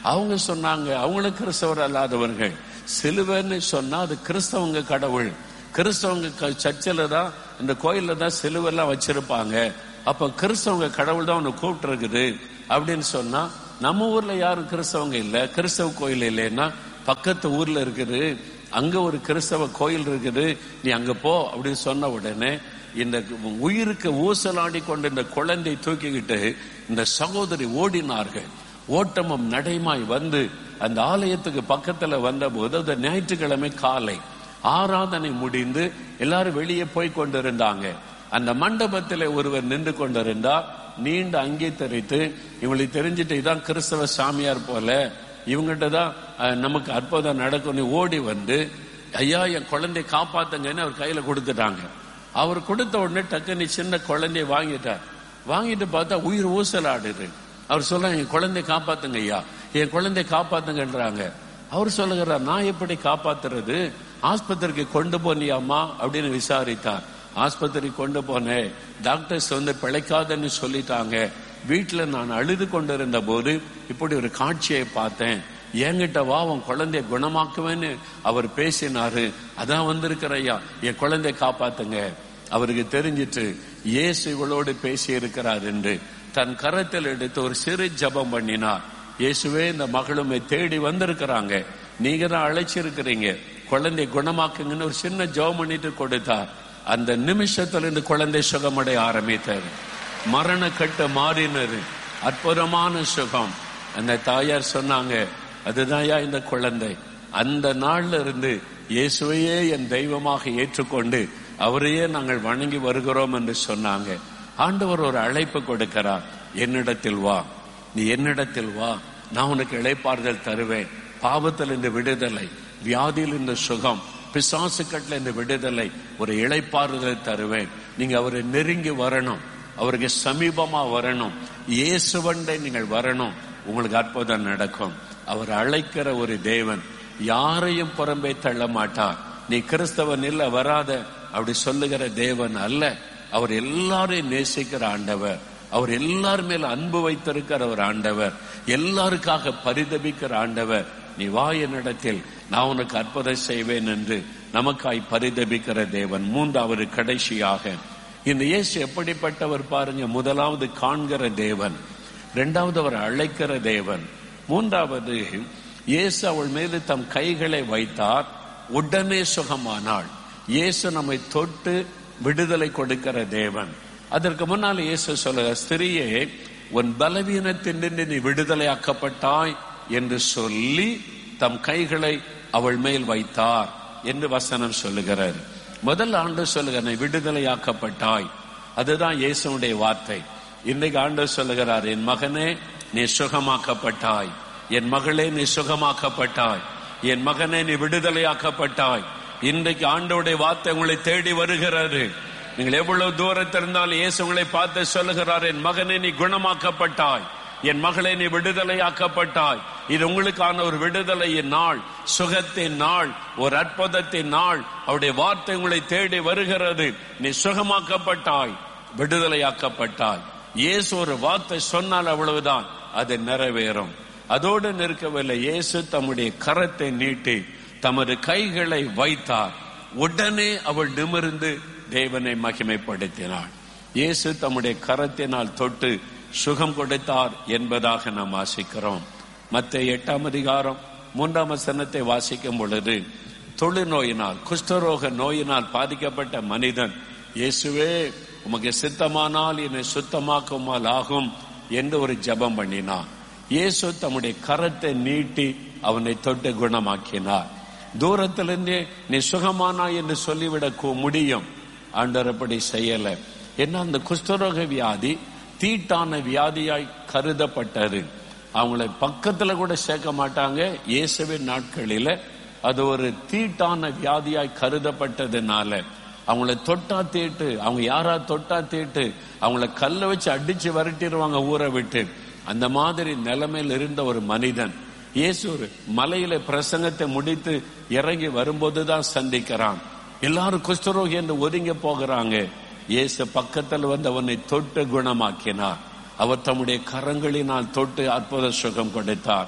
அவங்க சொன்னாங்க, அவங்களும் கிறிஸ்தவர் அல்லாதவர்கள், சிலுவைன்னு சொன்னா அது கிறிஸ்தவங்க கடவுள், கிறிஸ்தவங்க சர்ச்சில் தான் இந்த கோயில்ல தான் சிலுவெல்லாம் வச்சிருப்பாங்க, அப்ப கிறிஸ்தவங்க கடவுள் தான் உன்னை கூப்பிட்டு இருக்குது அப்படின்னு சொன்னா, நம்ம ஊர்ல யாரும் கிறிஸ்தவங்க இல்ல, கிறிஸ்தவ கோயில் இல்லைன்னா பக்கத்து ஊர்ல இருக்குது, அங்க ஒரு கிறிஸ்தவ கோயில் இருக்குது, நீ அங்க போ அப்படின்னு சொன்ன உடனே இந்த உயிருக்கு ஊசலாடி கொண்டு இந்த குழந்தை தூக்கிக்கிட்டு இந்த சகோதரி ஓடினார்கள். ஓட்டமும் நடைமாய் வந்து அந்த ஆலயத்துக்கு பக்கத்துல வந்த போது, அது ஞாயிற்றுக்கிழமை காலை ஆராதனை முடிந்து எல்லாரும் வெளியே போய் கொண்டிருந்தாங்க. அந்த மண்டபத்தில் ஒருவர் நின்று கொண்டிருந்தார், நீண்ட அங்கே தெரித்து, இவங்களுக்கு தெரிஞ்சுட்டு இதான் கிறிஸ்தவ சாமியார் போல, இவங்கிட்ட தான் நமக்கு அற்புதம் நடக்கும், ஓடி வந்து ஐயா என் குழந்தைய காப்பாத்துங்கன்னு அவர் கையில கொடுத்துட்டாங்க. அவர் கொடுத்த உடனே டக்குன்னு சின்ன குழந்தைய வாங்கிட்டார். வாங்கிட்டு பார்த்தா உயிர் ஊசலாடுது. அவர் சொல்ல, என் குழந்தைய காப்பாத்துங்க ஐயா, என் குழந்தைய காப்பாத்துங்கன்றாங்க. அவர் சொல்லுகிறார், நான் எப்படி காப்பாத்துறது, ஆஸ்பத்திரிக்கு கொண்டு போனியாமா அப்படின்னு விசாரித்தார். ஆஸ்பத்திரி கொண்டு போனேன், டாக்டர்ஸ் வந்து பிழைக்காதன்னு சொல்லிட்டாங்க. வீட்டுல நான் அழுது கொண்டிருந்த போது இப்படி ஒரு காட்சியை பார்த்தேன், என்கிட்ட வா உன் குழந்தைய குணமாக்குவேன்னு அவர் பேசினாரு, அதான் வந்திருக்கிற ஐயா, என் குழந்தைய காப்பாத்துங்க. அவருக்கு தெரிஞ்சிட்டு இயேசு இவளோடு பேசி இருக்கிறார் என்று தன் கரத்தில் எடுத்து ஒரு சிறு ஜபம் பண்ணினார். இயேசுவே, இந்த மகளுமை தேடி வந்திருக்கிறாங்க, நீங்க தான் அழைச்சிருக்கிறீங்க, குழந்தை குணமாக்குங்கன்னு ஒரு சின்ன ஜபம் பண்ணிட்டு கொடுத்தார். அந்த நிமிஷத்துல இருந்து குழந்தை சுகமடைய ஆரம்பித்தது, மரண கட்டு மாறினது, அற்புதமான சுகம். அந்த தாயார் சொன்னாங்க, அதுதான் இந்த குழந்தை. அந்த நாள்ல இருந்து இயேசுவையே என் தெய்வமாக ஏற்றுக்கொண்டு அவரையே நாங்கள் வணங்கி வருகிறோம் என்று சொன்னாங்க. ஆண்டவர் ஒரு அழைப்பு கொடுக்கிறார், என்னிடத்தில் வா, நீ என்னிடத்தில் வா, நான் உனக்கு இளைப்பாறுதல் தருவேன், பாவத்தில் இந்த விடுதலை, வியாதியில் இந்த சுகம், பிசாசு கட்டில இந்த விடுதலை, ஒரு இளைப்பாறுதல் தருவேன். நீங்க அவரை நெருங்கி வரணும், அவருக்கு சமீபமா வரணும், இயேசுவண்டை நீங்கள் வரணும், உங்களுக்கு அற்புதம் நடக்கும். அவர் அழைக்கிற ஒரு தேவன், யாரையும் புறம்பே தள்ள மாட்டார். நீ கிறிஸ்தவன் இல்ல வராத அப்படி சொல்லுகிற தேவன் அல்ல. அவர் எல்லாரையும் நேசிக்கிற ஆண்டவர், அவர் எல்லார் மேல அன்பு வைத்திருக்கிற ஒரு ஆண்டவர், எல்லாருக்காக பரிதபிக்கிற ஆண்டவர். நீ வா என்னிடத்தில், நான் உனக்கு அற்புதம் செய்வேன் என்று நமக்காய் பரிதபிக்கிற தேவன். மூன்றாவது கடைசியாக இந்த இயேசு எப்படிப்பட்டவர் பாருங்க. முதலாவது காண்கிற தேவன், இரண்டாவது அவர் அழைக்கிற தேவன், மூன்றாவது இயேசு அவள் மீது தம் கைகளை வைத்தார், உடனே சுகமானாள். இயேசு நம்மை தொட்டு விடுதலை கொடுக்கிற தேவன். அதற்கு முன்னால் இயேசு சொல்லுங்க, ஸ்திரியே உன் பலவீனத்தினின்று நீ விடுதலையாக்கப்பட்டாய் என்று சொல்லி தம் கைகளை அவள் மேல் வைத்தார் என்று வசனம் சொல்லுகிறார். முதல் ஆண்டு சொல்லுகிற நீ விடுதலையாக்கப்பட்டாய், அதுதான் இயேசுடைய வார்த்தை. இன்றைக்கு ஆண்டு சொல்லுகிறார், என் மகனே நீ சுகமாக்கப்பட்டாய், என் மகளே நீ சுகமாக்கப்பட்டாய், என் மகனே நீ விடுதலையாக்கப்பட்டாய். இன்றைக்கு ஆண்டவருடைய வார்த்தை உங்களை தேடி வருகிறது. நீங்கள் எவ்வளவு தூரத்தில் இருந்தாலும் இயேசு உங்களை பார்த்து சொல்லுகிறார், என் மகனே நீ குணமாக்கப்பட்டாய், என் மகளே நீ விடுதலையாக்கப்பட்டாய். இது உங்களுக்கான ஒரு விடுதலையின் நாள், சுகத்தின் நாள், ஒரு அற்புதத்தின் நாள். அவருடைய வார்த்தை உங்களை தேடி வருகிறது. நீ சுகமாக்கப்பட்டாய், விடுதலையாக்கப்பட்டாய். இயேசு ஒரு வார்த்தை சொன்னால் அவ்வளவுதான், அது நிறைவேறும். அதோடு நிற்கவில்லை. இயேசு தம்முடைய கரத்தை நீட்டி தமது கைகளை வைத்தார். உடனே அவள் நிமிர்ந்து தேவனை மகிமைப்படுத்தினாள். இயேசு தம்முடைய கரத்தினால் தொட்டு சுகம் கொடுத்தார் என்பதாக நாம் வாசிக்கிறோம். மத்தேயு 8ஆம் அதிகாரம் 3ஆம் வசனத்தை வாசிக்கும் பொழுது, தொழுநோயினால், குஷ்டரோக நோயினால் பாதிக்கப்பட்ட மனிதன், இயேசுவே உமக்கு சித்தமானால் என்னை சுத்தமாக்குமால் ஆகும் என்று ஒரு ஜெபம் பண்ணினான். இயேசு தம்முடைய கரத்தை நீட்டி அவனை தொட்டு குணமாக்கினார். தூரத்திலிருந்தே நீ சுகமானா என்று சொல்லிவிட முடியும், ஆண்டவர் அப்படி செய்யல. ஏன்னா அந்த குஷ்டரோக வியாதி தீட்டான வியாதியாய் கருதப்பட்டது. அவங்களை பக்கத்துல கூட சேர்க்க மாட்டாங்க. இயேசுவின் நாட்களில அது ஒரு தீட்டான வியாதியாய் கருதப்பட்டதுனால அவங்கள தொட்டா தீட்டு, அவங்க யாரா தொட்டா தீட்டு, அவங்கள கல்ல வச்சு அடிச்சு விரட்டிடுவாங்க ஊரை விட்டு. அந்த மாதிரி நிலைமையில் இருந்த ஒரு மனிதன் இயேசு ஒரு மலையில பிரசங்கத்தை முடித்து இறங்கி வரும்போதுதான் சந்திக்கிறான். எல்லாரும் குஷ்டரோகி என்று ஒதுங்க போகிறாங்க. இயேசு பக்கத்தில் வந்து அவனை தொட்டு குணமாக்கினார். அவர் தம்முடைய கரங்களினால் தொட்டு அற்புத சுகம் கொடுத்தார்.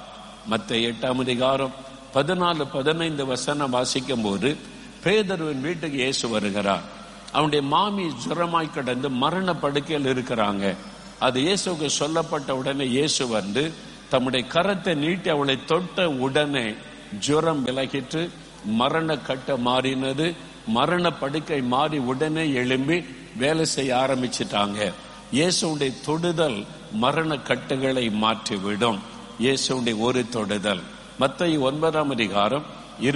மத்தேயு 8ஆம் அதிகாரம் 14-15 வாசிக்கும் போது பேதுருவின் வீட்டுக்கு இயேசு வருகிறார். அவனுடைய மாமி ஜுரமாய் கிடந்து மரண படுக்கையில் இருக்கிறாங்க. அது இயேசுக்கு சொல்லப்பட்ட உடனே இயேசு வந்து தம்முடைய கரத்தை நீட்டி அவளை தொட்ட உடனே ஜுரம் விலகிட்டு மரண கட்ட மாறினது. மரண படுக்கை மாறி உடனே எழும்பி வேலை செய்ய ஆரம்பிச்சிட்டாங்க. இயேசுடைய தொடுதல் மரண கட்டுகளை மாற்றிவிடும். இயேசுடைய ஒரு தொடுதல். மத்தேயு 9ஆம் அதிகாரம்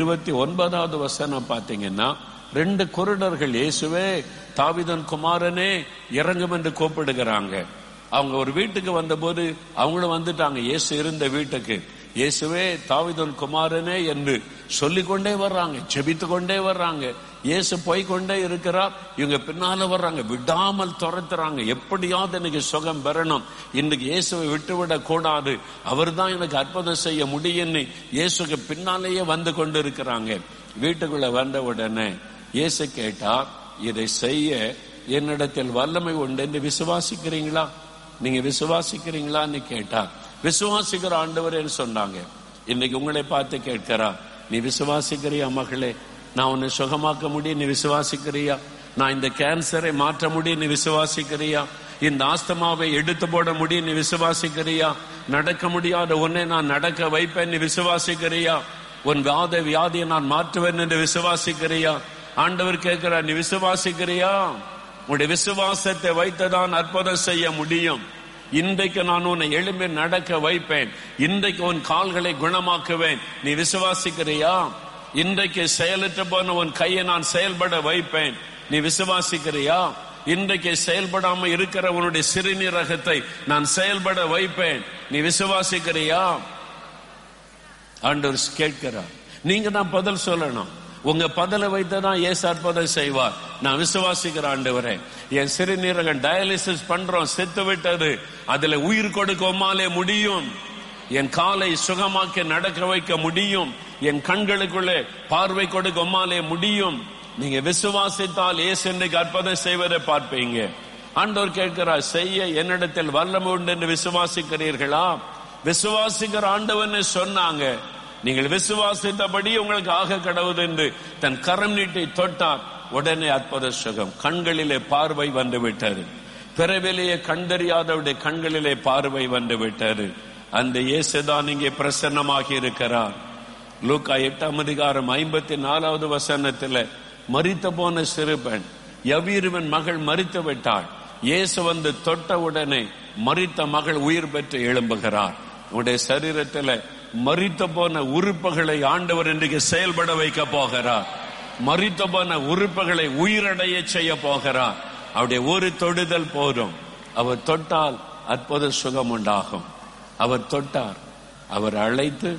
29 பாத்தீங்கன்னா 2 குருடர்கள் இயேசுவே தாவீதின் குமாரனே இறங்கும் என்று கூப்பிடுகிறாங்க. அவங்க ஒரு வீட்டுக்கு வந்தபோது அவங்களும் வந்துட்டாங்க இயேசு இருந்த வீட்டுக்கு. இயேசுவே தாவீதின் குமாரனே என்று சொல்லிக்கொண்டே வர்றாங்க, ஜெபித்து கொண்டே வர்றாங்க. இயேசு போய்கொண்டே இருக்கிறார். இவங்க பின்னால வர்றாங்க, விடாமல் துரத்துறாங்க. எப்படியாவது எனக்கு சுகம் பெறணும், இன்னைக்கு இயேசுவை விட்டுவிடக் கூடாது, அவர் தான் எனக்கு அற்புதம் செய்ய முடியும்னு இயேசுக்கு பின்னாலேயே வந்து கொண்டு இருக்கிறாங்க. வீட்டுக்குள்ள வந்த உடனே இயேசு கேட்டார், இதை செய்ய என்னிடத்தில் வல்லமை உண்டு என்று விசுவாசிக்கிறீங்களா? நீங்க விசுவாசிக்கிறீங்களான்னு கேட்டார். விசுவாசிக்கிற ஆண்டவரேன்னு சொன்னாங்க. இன்னைக்கு உங்களை பார்த்து கேட்கிறா, நீ விசுவாசிக்கிறியா மகளே? நான் உன்னை சுகமாக்க முடியும், நீ விசுவாசிக்கிறியா? நான் இந்த கேன்சரை மாற்ற முடியும், நீ விசுவாசிக்கிறியா? இந்த ஆஸ்தமாவை எடுத்து போட முடியும், நீ விசுவாசிக்கிறியா? நடக்க முடியாத உன்னை நான் நடக்க வைப்பேன், நீ விசுவாசிக்கிறியா? உன் வியாதியை நான் மாற்றுவேன் என்று விசுவாசிக்கிறியா? ஆண்டவர் கேட்கிறார், நீ விசுவாசிக்கிறியா? உன்னுடைய விசுவாசத்தை வைத்துதான் அற்புதம் செய்ய முடியும். இன்றைக்கு நான் உன்னை எழும்பி நடக்க வைப்பேன். இன்றைக்கு உன் கால்களை குணமாக்குவேன். நீ விசுவாசிக்கிறியா? இன்றைக்கு செயலற்று போன உன் கையை நான் செயல்பட வைப்பேன். நீ விசுவாசிக்கிறியா? இன்றைக்கு செயல்படாம இருக்கிற உன்னுடைய சிறுநீரகத்தை நான் செயல்பட வைப்பேன். நீ விசுவாசிக்கிறியா? ஆண்டவர் கேட்கிறார். நீங்க தான் பதில் சொல்லணும். உங்க பதிலை வைத்துதான் இயேசு அற்புதம் செய்வார். நான் விசுவாசிக்கிற ஆண்டவரே, என் சிறுநீரகம் டயாலிசிஸ் பண்றோம், செத்து விட்டது, அதுல உயிர் கொடுக்க உம்மாலே முடியும். என் காலை சுகமாக்கி நடக்க வைக்க முடியும். என் கண்களுக்குள்ளே பார்வை கொடுக்க உம்மாலே முடியும். நீங்க விசுவாசித்தால் இயேசு இன்றைக்கு அற்புதம் செய்வதை பார்ப்பீங்க. ஆண்டவர் கேட்கிறார், செய்ய என்னிடத்தில் வல்லமை உண்டு என்று விசுவாசிக்கிறீர்களா? விசுவாசிக்கிற ஆண்டவன்னு சொன்னாங்க. நீங்கள் விசுவாசித்தபடி உங்களுக்கு ஆக கடவுது என்று தன் கரம் நீட்டி தொட்டார். உடனே அற்புத சுகம். கண்களிலே பார்வை வந்து விட்டது. பிறவிலேயே கண்டறியாதவருடைய கண்களிலே பார்வை வந்து விட்டது. அந்த இயேசுதான் இங்கே பிரசன்னமாகி இருக்கிறார். லூக்கா 8ஆம் அதிகாரம் 54 மரித்த போன சிறுபெண் யவீருவின் மகள் மரித்து விட்டாள். இயேசு வந்து தொட்ட உடனே மரித்த மகள் உயிர் பெற்று எழும்புகிறார். உடைய சரீரத்தில் மரித்த போன உறுப்புகளை ஆண்டவர் இன்றைக்கு செயல்பட வைக்க போகிறார். மரித்த போன உறுப்புகளை உயிரடைய செய்ய போகிறார். அவருடைய ஒரு தொடுதல் போதும். அவர் தொட்டால் அற்புத சுகம் உண்டாகும். அவர் தொட்டார், அவர் அழைத்து,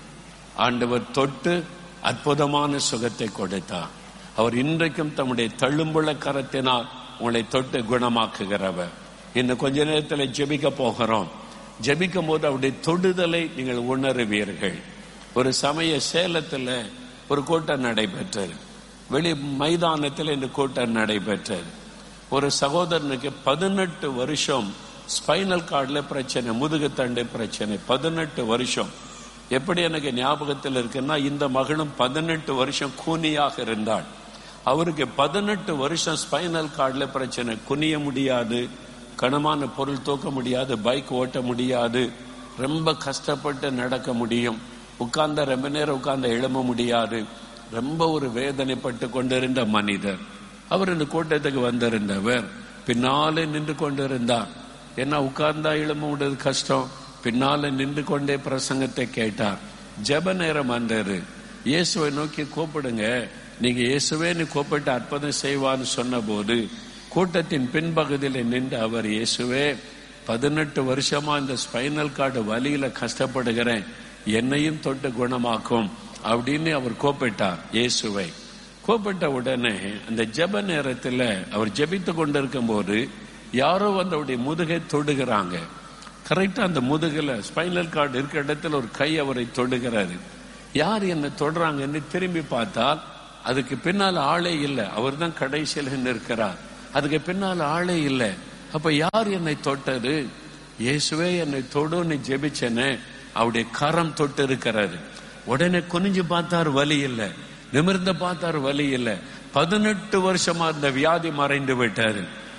ஆண்டவர் தொட்டு அற்புதமான சுகத்தை கொடுத்தார். அவர் இன்றைக்கும் தம்முடைய தழும்புள்ள கரத்தினால் உங்களை தொட்டு குணமாக்குகிறவர். இன்னும் கொஞ்ச நேரத்தில் ஜெபிக்க போகிறோம். ஜெபிக்கும் போது அவருடைய தொடுதலை நீங்கள் உணருவீர்கள். ஒரு சமய சேலத்தில் ஒரு கூட்டம் நடைபெற்றது. வெளி மைதானத்தில் இந்த கூட்டம் நடைபெற்றது. ஒரு சகோதரனுக்கு 18 வருஷம் ஸ்பைனல் கார்டுல பிரச்சனை, முதுகுத்தண்டு பிரச்சனை. 18 வருஷம். எப்படி எனக்கு ஞாபகத்தில் இருக்குன்னா, இந்த மகனும் 18 வருஷம் கூனியாக இருந்தாள். அவருக்கு 18 வருஷம் ஸ்பைனல் கார்டுல பிரச்சனை. குனிய முடியாது, கனமான பொருள் தூக்க முடியாது, பைக் ஓட்ட முடியாது, ரொம்ப கஷ்டப்பட்டு நடக்க முடியும். உட்கார்ந்த ரொம்ப நேரம் உட்கார்ந்த எழும்ப முடியாது. ரொம்ப ஒரு வேதனைப்பட்டு கொண்டிருந்த மனிதர். அவர் இந்த கூட்டத்துக்கு வந்திருந்தவர் பின்னாலே நின்று கொண்டிருந்தார். ஏன்னா உட்கார்ந்தா எழும்ப முடியாது, கஷ்டம். பின்னால நின்று கொண்டே பிரசங்கத்தை கேட்டார். ஜெப நேரம் வந்தாரு. இயேசுவை நோக்கி கூப்பிடுங்க, நீங்க இயேசுவே நீ கூப்பிட்டு அற்புதம் செய்வான்னு சொன்ன போது கூட்டத்தின் பின்பகுதியில் நின்று அவர், இயேசுவே 18 வருஷமா இந்த ஸ்பைனல் கார்டு வலியில கஷ்டப்படுகிறேன், என்னையும் தொட்டு குணமாக்கும் அப்படின்னு அவர் கூப்பிட்டார். இயேசுவை கூப்பிட்ட உடனே அந்த ஜெப நேரத்தில் அவர் ஜெபித்து கொண்டிருக்கும் போது யாரோ வந்து அவருடைய முதுகை தொடுகிறாங்க. கரெக்டா அந்த முதுகுல ஸ்பைனல் கார்டு இருக்கிற இடத்துல ஒரு கை அவரை தொடுகிறாரு. யார் என்ன தொடுறாங்கன்னு திரும்பி பார்த்தால் அதுக்கு பின்னால் ஆளே இல்லை. அவர் தான் கடைசியில் இருக்கிறார். அதுக்கு பின்னால் ஆளே இல்லை. அப்ப யார் என்னை தொட்டது? இயேசுவே என்னை தொடுன்னு ஜெபிச்சனே, அவருடைய கரம் தொட்டு இருக்கிறாரு. உடனே குனிஞ்சு பார்த்தாரு, வலி இல்லை. நிமிர்ந்து பார்த்தாரு, வலி இல்லை. 18 வருஷமா இருந்த வியாதி மறைந்து விட்டாரு.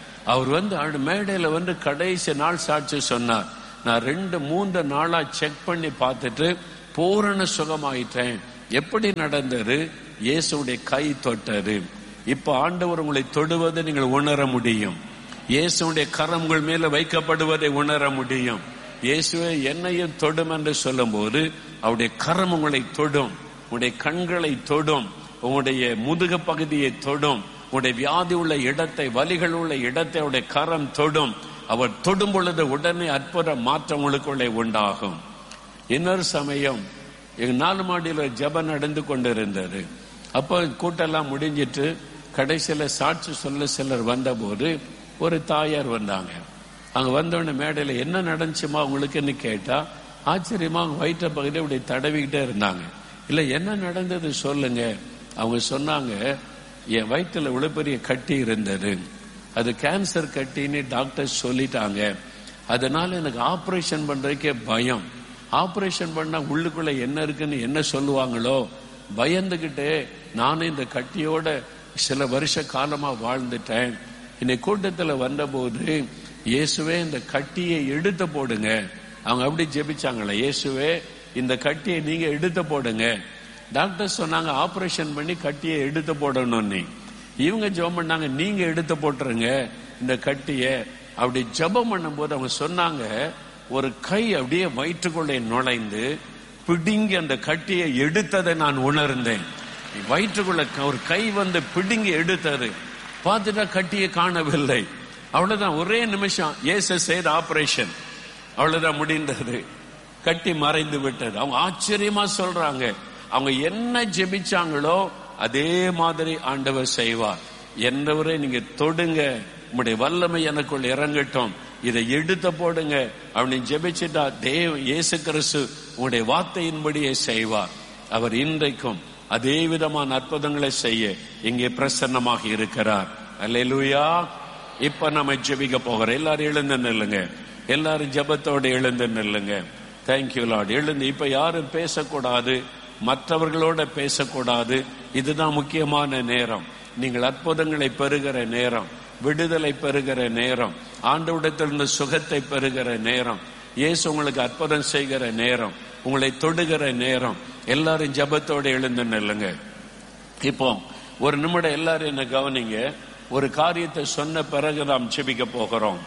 அவர் மேடையில கடைசி நாள் சாட்சி சொன்னார், நான் 2-3 நாளா செக் பண்ணி பார்த்துட்டு பூரண சுகமாயிட்டேன். எப்படி நடந்தது? இயேசுடைய கை தொட்டது. இப்ப ஆண்டவர் உங்களை தொடுவதை நீங்கள் உணர முடியும். இயேசுடைய கரம் உங்கள் மேல வைக்கப்படுவதை உணர முடியும். இயேசுவே என்னையும் தொடும் என்று சொல்லும் போது அவருடைய கரம் உங்களை தொடும், உங்களுடைய கண்களை தொடும், உங்களுடைய முதுகு பகுதியை தொடும், உங்களுடைய வியாதி உள்ள இடத்தை, வலிகள் உள்ள இடத்தை அவருடைய கரம் தொடும். அவர் தொடும் பொழுது உடனே அற்புத மாற்றம் உங்களுக்குள்ளே உண்டாகும். இன்னொரு சமயம் எங்க 4 மாடியில ஜெபம் நடந்து கொண்டிருந்தது. அப்போ கூட்டெல்லாம் முடிஞ்சிட்டு கடைசியில சாட்சி சொல்ல சிலர் வந்த போது ஒரு தாயார் வந்தாங்க. அங்க வந்தோடனே மேடையில என்ன நடந்துச்சுமா உங்களுக்குன்னு கேட்டா ஆச்சரியமா அவங்க வயிற்ற பகுதியை இப்படி தடவிக்கிட்டே இருந்தாங்க. இல்ல என்ன நடந்தது சொல்லுங்க. அவங்க சொன்னாங்க, என் வயிற்றுல இவ்வளவு பெரிய கட்டி இருந்தது, அது கேன்சர் கட்டின்னு டாக்டர் சொல்லிட்டாங்க. அதனால எனக்கு ஆபரேஷன் பண்றதுக்கே பயம். ஆபரேஷன் பண்ணா உள்ளுக்குள்ள என்ன இருக்குன்னு என்ன சொல்லுவாங்களோ பயந்துகிட்டே நானும் இந்த கட்டியோட சில வருஷ காலமா வாழ்ந்துட்டேன். இன்னைக்கு கூட்டத்துல வந்த போது இயேசுவே இந்த கட்டியை எடுத்து போடுங்க. அவங்க அப்படி ஜெபிச்சாங்களே, இயேசுவே இந்த கட்டியை நீங்க எடுத்து போடுங்க. டாக்டர் சொன்னாங்க ஆபரேஷன் பண்ணி கட்டியை எடுத்து போடணும்னு. இவங்க ஜெபம் பண்ணாங்க, நீங்க எடுத்து போட்டுருங்க இந்த கட்டிய. அப்படி ஜெபம் பண்ணும் போது அவங்க சொன்னாங்க, ஒரு கை அப்படியே வயிற்றுக்குள்ளே நுழைந்து பிடுங்கி அந்த கட்டியை எடுத்ததை நான் உணர்ந்தேன். வயிற்றுக்குள்ள ஒரு கை பிடுங்கி எடுத்தது. பார்த்துட்டா கட்டியை காணவில்லை. அவ்வளவுதான், ஒரே நிமிஷம் இயேசு செய்த ஆபரேஷன் அவ்வளவுதான் முடிந்தது. கட்டி மறைந்து விட்டது. அவங்க ஆச்சரியமா சொல்றாங்க, அவங்க என்ன ஜெபிச்சாங்களோ அதே மாதிரி ஆண்டவர் செய்வார். என்றவரை நீங்க தொடுங்க, உங்களுடைய வல்லமை எனக்குள்ள இறங்கட்டும், இதை எடுத்து போடுங்க அப்படின்னு ஜெபிச்சுட்டா இயேசு கிறிஸ்து உங்களுடைய வார்த்தையின்படியே செய்வார். அவர் இன்றைக்கும் அதே விதமான அற்புதங்களை செய்ய இங்கே பிரசன்னமாக இருக்கிறார். அல்லேலூயா. இப்ப நம்ம ஜெபிக்க போகிறோம். எல்லாரும் எழுந்து நில்லுங்க. எல்லாரும் ஜெபத்தோடு எழுந்து நில்லுங்க. Thank you Lord. எழுந்து. இப்ப யாரும் பேசக்கூடாது, மற்றவர்களோட பேசக்கூடாது. இதுதான் முக்கியமான நேரம். நீங்கள் அற்புதங்களை பெறுகிற நேரம், விடுதலை பெறுகிற நேரம், ஆண்டவரிடத்திலிருந்து சுகத்தை பெறுகிற நேரம், இயேசு உங்களுக்கு அற்புதம் செய்கிற நேரம், உங்களை தொடுகிற நேரம். எல்லாரும் ஜெபத்தோடு எழுந்து நில்லுங்க. இப்போ ஒரு நிமிடம் எல்லாரும் என்ன கவனிங்க. ஒரு காரியத்தை சொன்ன பிறகு நாம் ஜெபிக்க போகிறோம்.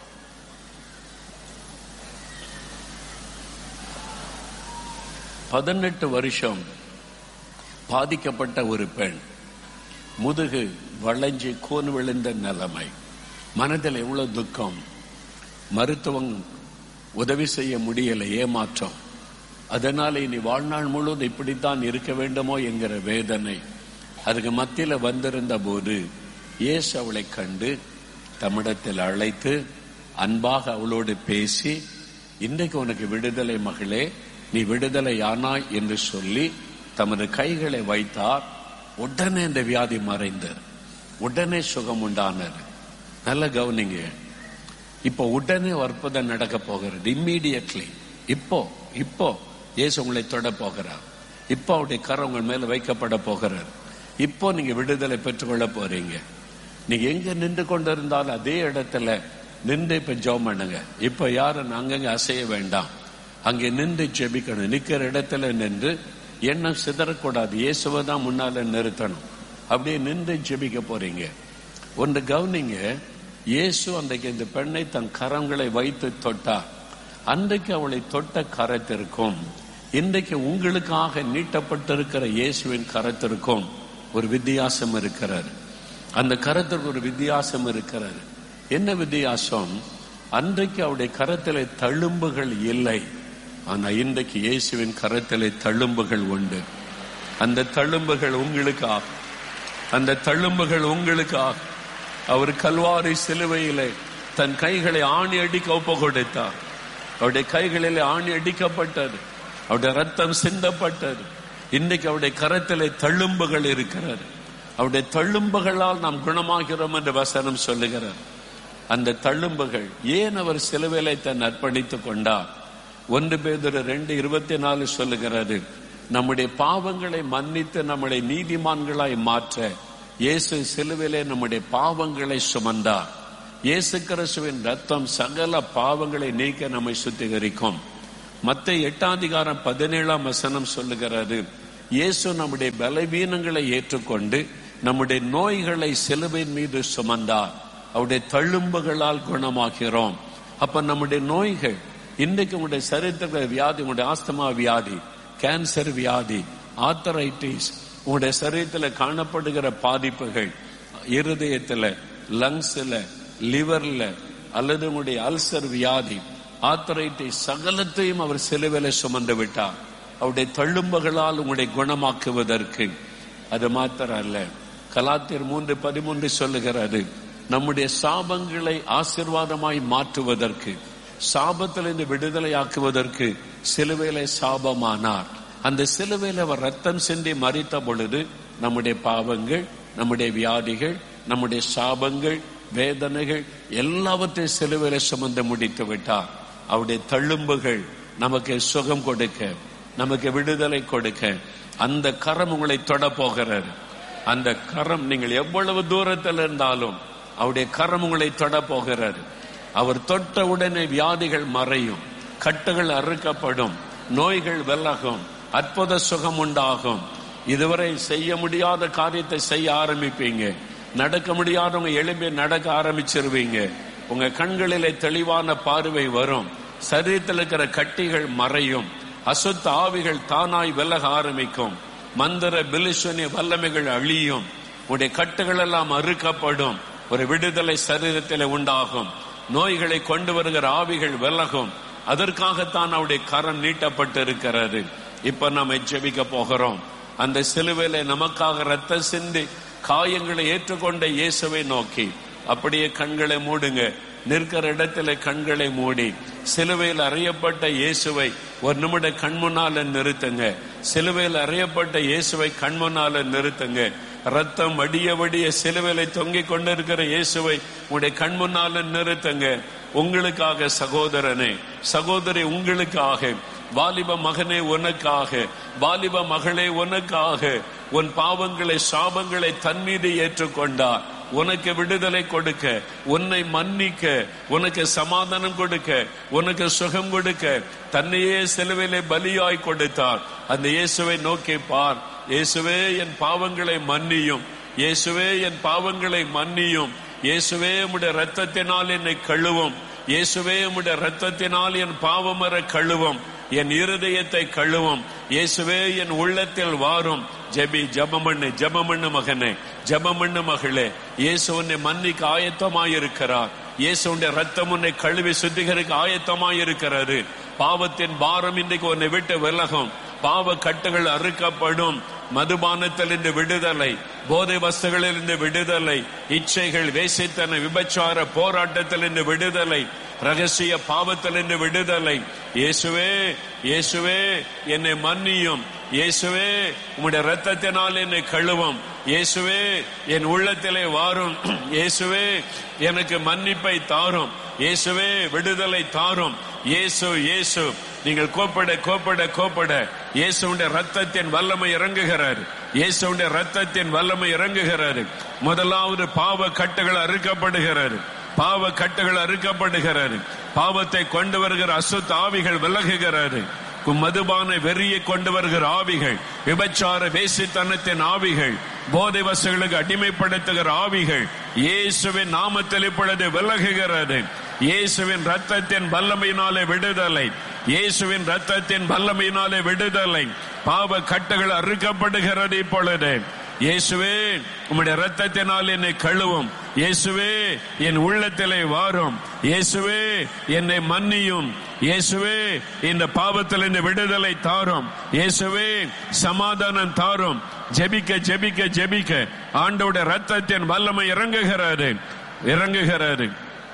பதினெட்டு வருஷம் பாதிக்கப்பட்ட ஒரு பெண், முதுகு வளைஞ்சு கோன் விழுந்த நிலைமை, மனதில் எவ்வளவு துக்கம், மருத்துவம் உதவி செய்ய முடியல, ஏமாற்றம். அதனால இனி வாழ்நாள் முழுவதும் இப்படித்தான் இருக்க வேண்டுமோ என்கிற வேதனை. அதுக்கு மத்தியில வந்திருந்த போது இயேசு அவளை கண்டு தம்மிடத்தில் அழைத்து அன்பாக அவளோடு பேசி, இன்றைக்கு உனக்கு விடுதலை மகளே, நீ விடுதலை ஆனாய் என்று சொல்லி தமது கைகளை வைத்தார். உடனே இந்த வியாதி மறைந்தது, உடனே சுகம் உண்டானது. நல்ல கவனிங்க. இப்போ உடனே அற்புதம் நடக்க போகிறது. இம்மீடியட்லி இப்போ இயேசு உங்களை தொட போகிறார். இப்போ அவருடைய கரம் உங்கள் மேல வைக்கப்பட போகிறார். இப்போ நீங்க விடுதலை பெற்றுக்கொள்ள போறீங்க. நீங்க எங்க நின்று கொண்டிருந்தாலும் அதே இடத்துல நின்று இப்ப ஜெபம் பண்ணுங்க. இப்ப யாரும் அங்கங்க அசைய வேண்டாம், அங்கே நின்று ஜெபிக்கணும். நிக்கிற இடத்துல நின்று எண்ணம் சிதறக்கூடாது. இயேசுவை தான் முன்னால நிறுத்தணும். அப்படியே நின்று ஜெபிக்க போறீங்க. ஒன்று கவனிங்க, இயேசு அன்றைக்கு இந்த பெண்ணை தன் கரங்களை வைத்து தொட்டார். அன்றைக்கு அவளை தொட்ட கரத்திற்கும் இன்றைக்கு உங்களுக்காக நீட்டப்பட்டிருக்கிற இயேசுவின் கரத்திற்கும் ஒரு வித்தியாசம் இருக்கிறார். அந்த கரத்திற்கு ஒரு வித்தியாசம் இருக்கிறார். என்ன வித்தியாசம்? அன்றைக்கு அவருடைய கரத்திலே தழும்புகள் இல்லை, ஆனா இன்றைக்கு இயேசுவின் கரத்திலே தழும்புகள் உண்டு. அந்த தழும்புகள் உங்களுக்காக, அந்த தழும்புகள் உங்களுக்காக. அவர் கல்வாரி சிலுவையிலே தன் கைகளை ஆணி அடிக்க ஒப்பு கொடுத்தார். அவருடைய கைகளில் ஆணி அடிக்கப்பட்டது, அவருடைய ரத்தம் சிந்தப்பட்டது. இன்றைக்கு அவருடைய கரத்திலே தழும்புகள் இருக்கிறது. அவருடைய தழும்புகளால் நாம் குணமாகிறோம் என்று வசனம் சொல்லுகிறார். அந்த தழும்புகள் ஏன் அவர் சிலுவையிலே தன் அர்ப்பணித்துக் கொண்டார்? 1 பேதுரு 2:24 சொல்லுகிறது, நம்முடைய பாவங்களை மன்னித்து நம்மளை நீதிமான்களாய் மாற்ற இயேசு சிலுவிலே நம்முடைய பாவங்களை சுமந்தார். இயேசு கிறிஸ்துவின் ரத்தம் சகல பாவங்களை நீக்க நம்மை சுத்திகரிக்கும். மத்தேயு 8:17 சொல்லுகிறது, இயேசு நம்முடைய பலவீனங்களை ஏற்றுக்கொண்டு நம்முடைய நோய்களை சிலுவையின் மீது சுமந்தார். அவருடைய தழும்புகளால் குணமாகிறோம். அப்ப நம்முடைய நோய்கள் இன்றைக்கு உங்களுடைய சரீரத்தில் வியாதி, உங்களுடைய ஆஸ்துமா வியாதி, கேன்சர் வியாதி, ஆர்த்தரைட்டிஸ், உங்களுடைய சரீரத்தில் காணப்படுகிற பாதிப்புகள், இருதயத்தில், லங்ஸ்ல, லிவர்ல, அல்லது உங்களுடைய அல்சர் வியாதி, ஆர்த்தரைட்டிஸ், சகலத்தையும் அவர் சிலுவையிலே சுமந்து விட்டார். அவருடைய தழும்புகளால் உங்களுடைய குணமாக்குவதற்கு. அது மாத்திரம் அல்ல, கலாத்தியர் 3:13 சொல்லுகிறது, நம்முடைய சாபங்களை ஆசீர்வாதமாய் மாற்றுவதற்கு, சாபத்திலிருந்து விடுதலையாக்குவதற்கு சிலுவையிலே சாபமானார். அந்த சிலுவையில் அவர் ரத்தம் சிந்தி மரித்த பொழுது நம்முடைய பாவங்கள், நம்முடைய வியாதிகள், நம்முடைய சாபங்கள், வேதனைகள் எல்லாவற்றையும் சிலுவையிலே சுமந்து முடித்து விட்டார். அவருடைய தழும்புகள் நமக்கு சுகம் கொடுக்க, நமக்கு விடுதலை கொடுக்க அந்த கரம் உங்களை தொட போகிறார். அந்த கரம், நீங்கள் எவ்வளவு தூரத்தில் இருந்தாலும் அவருடைய கரம் உங்களை தொட போகிறார். அவர் தொட்ட உடனே வியாதிகள் மறையும், கட்டுகள் அறுக்கப்படும், நோய்கள் விலகும், அற்புத சுகம் உண்டாகும். இதுவரை செய்ய முடியாத காரியத்தை செய்ய ஆரம்பிப்பீங்க. நடக்க முடியாதவங்க எழும்பி நடக்க ஆரம்பிச்சிருவீங்க. உங்க கண்களிலே தெளிவான பார்வை வரும். சரீரத்தில் இருக்கிற கட்டிகள் மறையும். அசுத்த ஆவிகள் தானாய் விலக ஆரம்பிக்கும். மந்திர பிலிசுனிய வல்லமைகள் அழியும். உடைய கட்டுகள் எல்லாம் அறுக்கப்படும். ஒரு விடுதலை சரீரத்தில் உண்டாகும். நோய்களை கொண்டு வருகிற ஆவிகள் விலகும். அதற்காகத்தான் அவருடைய கரம் நீட்டப்பட்டு இருக்கிறது. இப்ப நம்ம ஜெபிக்க போகிறோம். அந்த சிலுவையில நமக்காக ரத்தம் சிந்தி காயங்களை ஏற்றுக்கொண்ட இயேசுவை நோக்கி அப்படியே கண்களை மூடுங்க. நிற்கிற இடத்துல கண்களை மூடி சிலுவையில் அறையப்பட்ட இயேசுவை ஒரு நிமிட கண்முன்னால நிறுத்துங்க. சிலுவையில் அறையப்பட்ட இயேசுவை கண்முன்னால நிறுத்துங்க. ரத்தம் வடிய வடிய சிலுவையில தொங்கிக் கொண்டிருக்கிற இயேசுவை உங்களுடைய கண்முன்னால நிறுத்துங்க. உங்களுக்காக சகோதரனே, சகோதரி உங்களுக்காக, வாலிப மகனே உனக்காக, வாலிப மகளே உனக்காக, உன் பாவங்களை சாபங்களை தன் மீது ஏற்றுக்கொண்டார். உனக்கு விடுதலை கொடுக்க, உன்னை மன்னிக்க, உனக்கு சமாதானம் கொடுக்க, உனக்கு சுகம் கொடுக்க தன்னையே சிலுவையிலே பலியாய் கொடுத்தார். அந்த இயேசுவை நோக்கி பார். இயேசுவே என் பாவங்களை மன்னியும், இயேசுவே என் பாவங்களை மன்னியும், இயேசுவே உம்முடைய இரத்தத்தினால் என்னை கழுவும், இயேசுவே உம்முடைய இரத்தத்தினால் என் பாவமற கழுவும், என் இருதயத்தை கழுவும், இயேசுவே என் உள்ளத்தில் வாரும். ஜெபி, ஜெபமண்ணு, ஜெபமண்ணு மகனே, ஜெபமண்ணு மகளே. இயேசு உன்னை மன்னிக்க ஆயத்தமாயிருக்கிறார். இயேசு உன்னுடைய ரத்தம் உன்னை கழுவி சுத்திகரிக்க ஆயத்தமாயிருக்கிறாரு. பாவத்தின் பாரம் இன்றைக்கு உன்னை விட்டு விலகும். பாவ கட்டுகள் அறுக்கப்படும். மதுபானத்திலிருந்து விடுதலை, போதை வஸ்துகளிலிருந்து விடுதலை, இச்சைகள், வேசித்தன, விபச்சார போராட்டத்திலிருந்து விடுதலை, ரகசிய பாவத்திலிருந்து விடுதலை. இயேசுவே, இயேசுவே என்னை மன்னியும், இயேசுவே உம்முடைய இரத்தத்தினால் என்னை கழுவும், இயேசுவே என் உள்ளத்திலே வாரும், இயேசுவே எனக்கு மன்னிப்பை தாரும், இயேசுவே விடுதலை தாரும். இயேசு, இயேசு. நீங்கள் கோப்பட கோப்பட கோப்பட இயேசுடைய ரத்தத்தின் வல்லமை இறங்குகிறார். இயேசுடைய ரத்தத்தின் வல்லமை இறங்குகிறார். முதலாவது பாவ கட்டுகள் அறுக்கப்படுகிறார். பாவ கட்டுகள் அறுக்கப்படுகிறார். பாவத்தை கொண்டு வருகிற அசுத்த ஆவிகள் விலகுகிறாரு. மதுபான வெறியை கொண்டு வருகிற ஆவிகள், விபச்சார வேசித்தனத்தின் ஆவிகள், போதை வஸ்துகளுக்கு அடிமைப்படுத்துகிற ஆவிகள் இயேசுவின் நாமத்தில் இப்பொழுது விலகுகிறது. இயேசுவின் ரத்தத்தின் வல்லமையினாலே விடுதலை, இயேசுவின் ரத்தத்தின் வல்லமையினாலே விடுதலை. பாவ கட்டுகள் அறுக்கப்படுகிறது இப்பொழுது. இயேசுவே உம்முடைய இரத்தத்தினால் என்னை கழுவும், இயேசுவே என் உள்ளத்திலே வாரும், இயேசுவே என்னை மன்னியும், இயேசுவே இந்த பாவத்திலிருந்து விடுதலை தாரும், இயேசுவே சமாதானம் தாரும். ஜெபிக்க ஜெபிக்க ஜெபிக்க ஆண்டவருடைய இரத்தத்தின் வல்லமை இறங்குகிறது, இறங்குகிறது.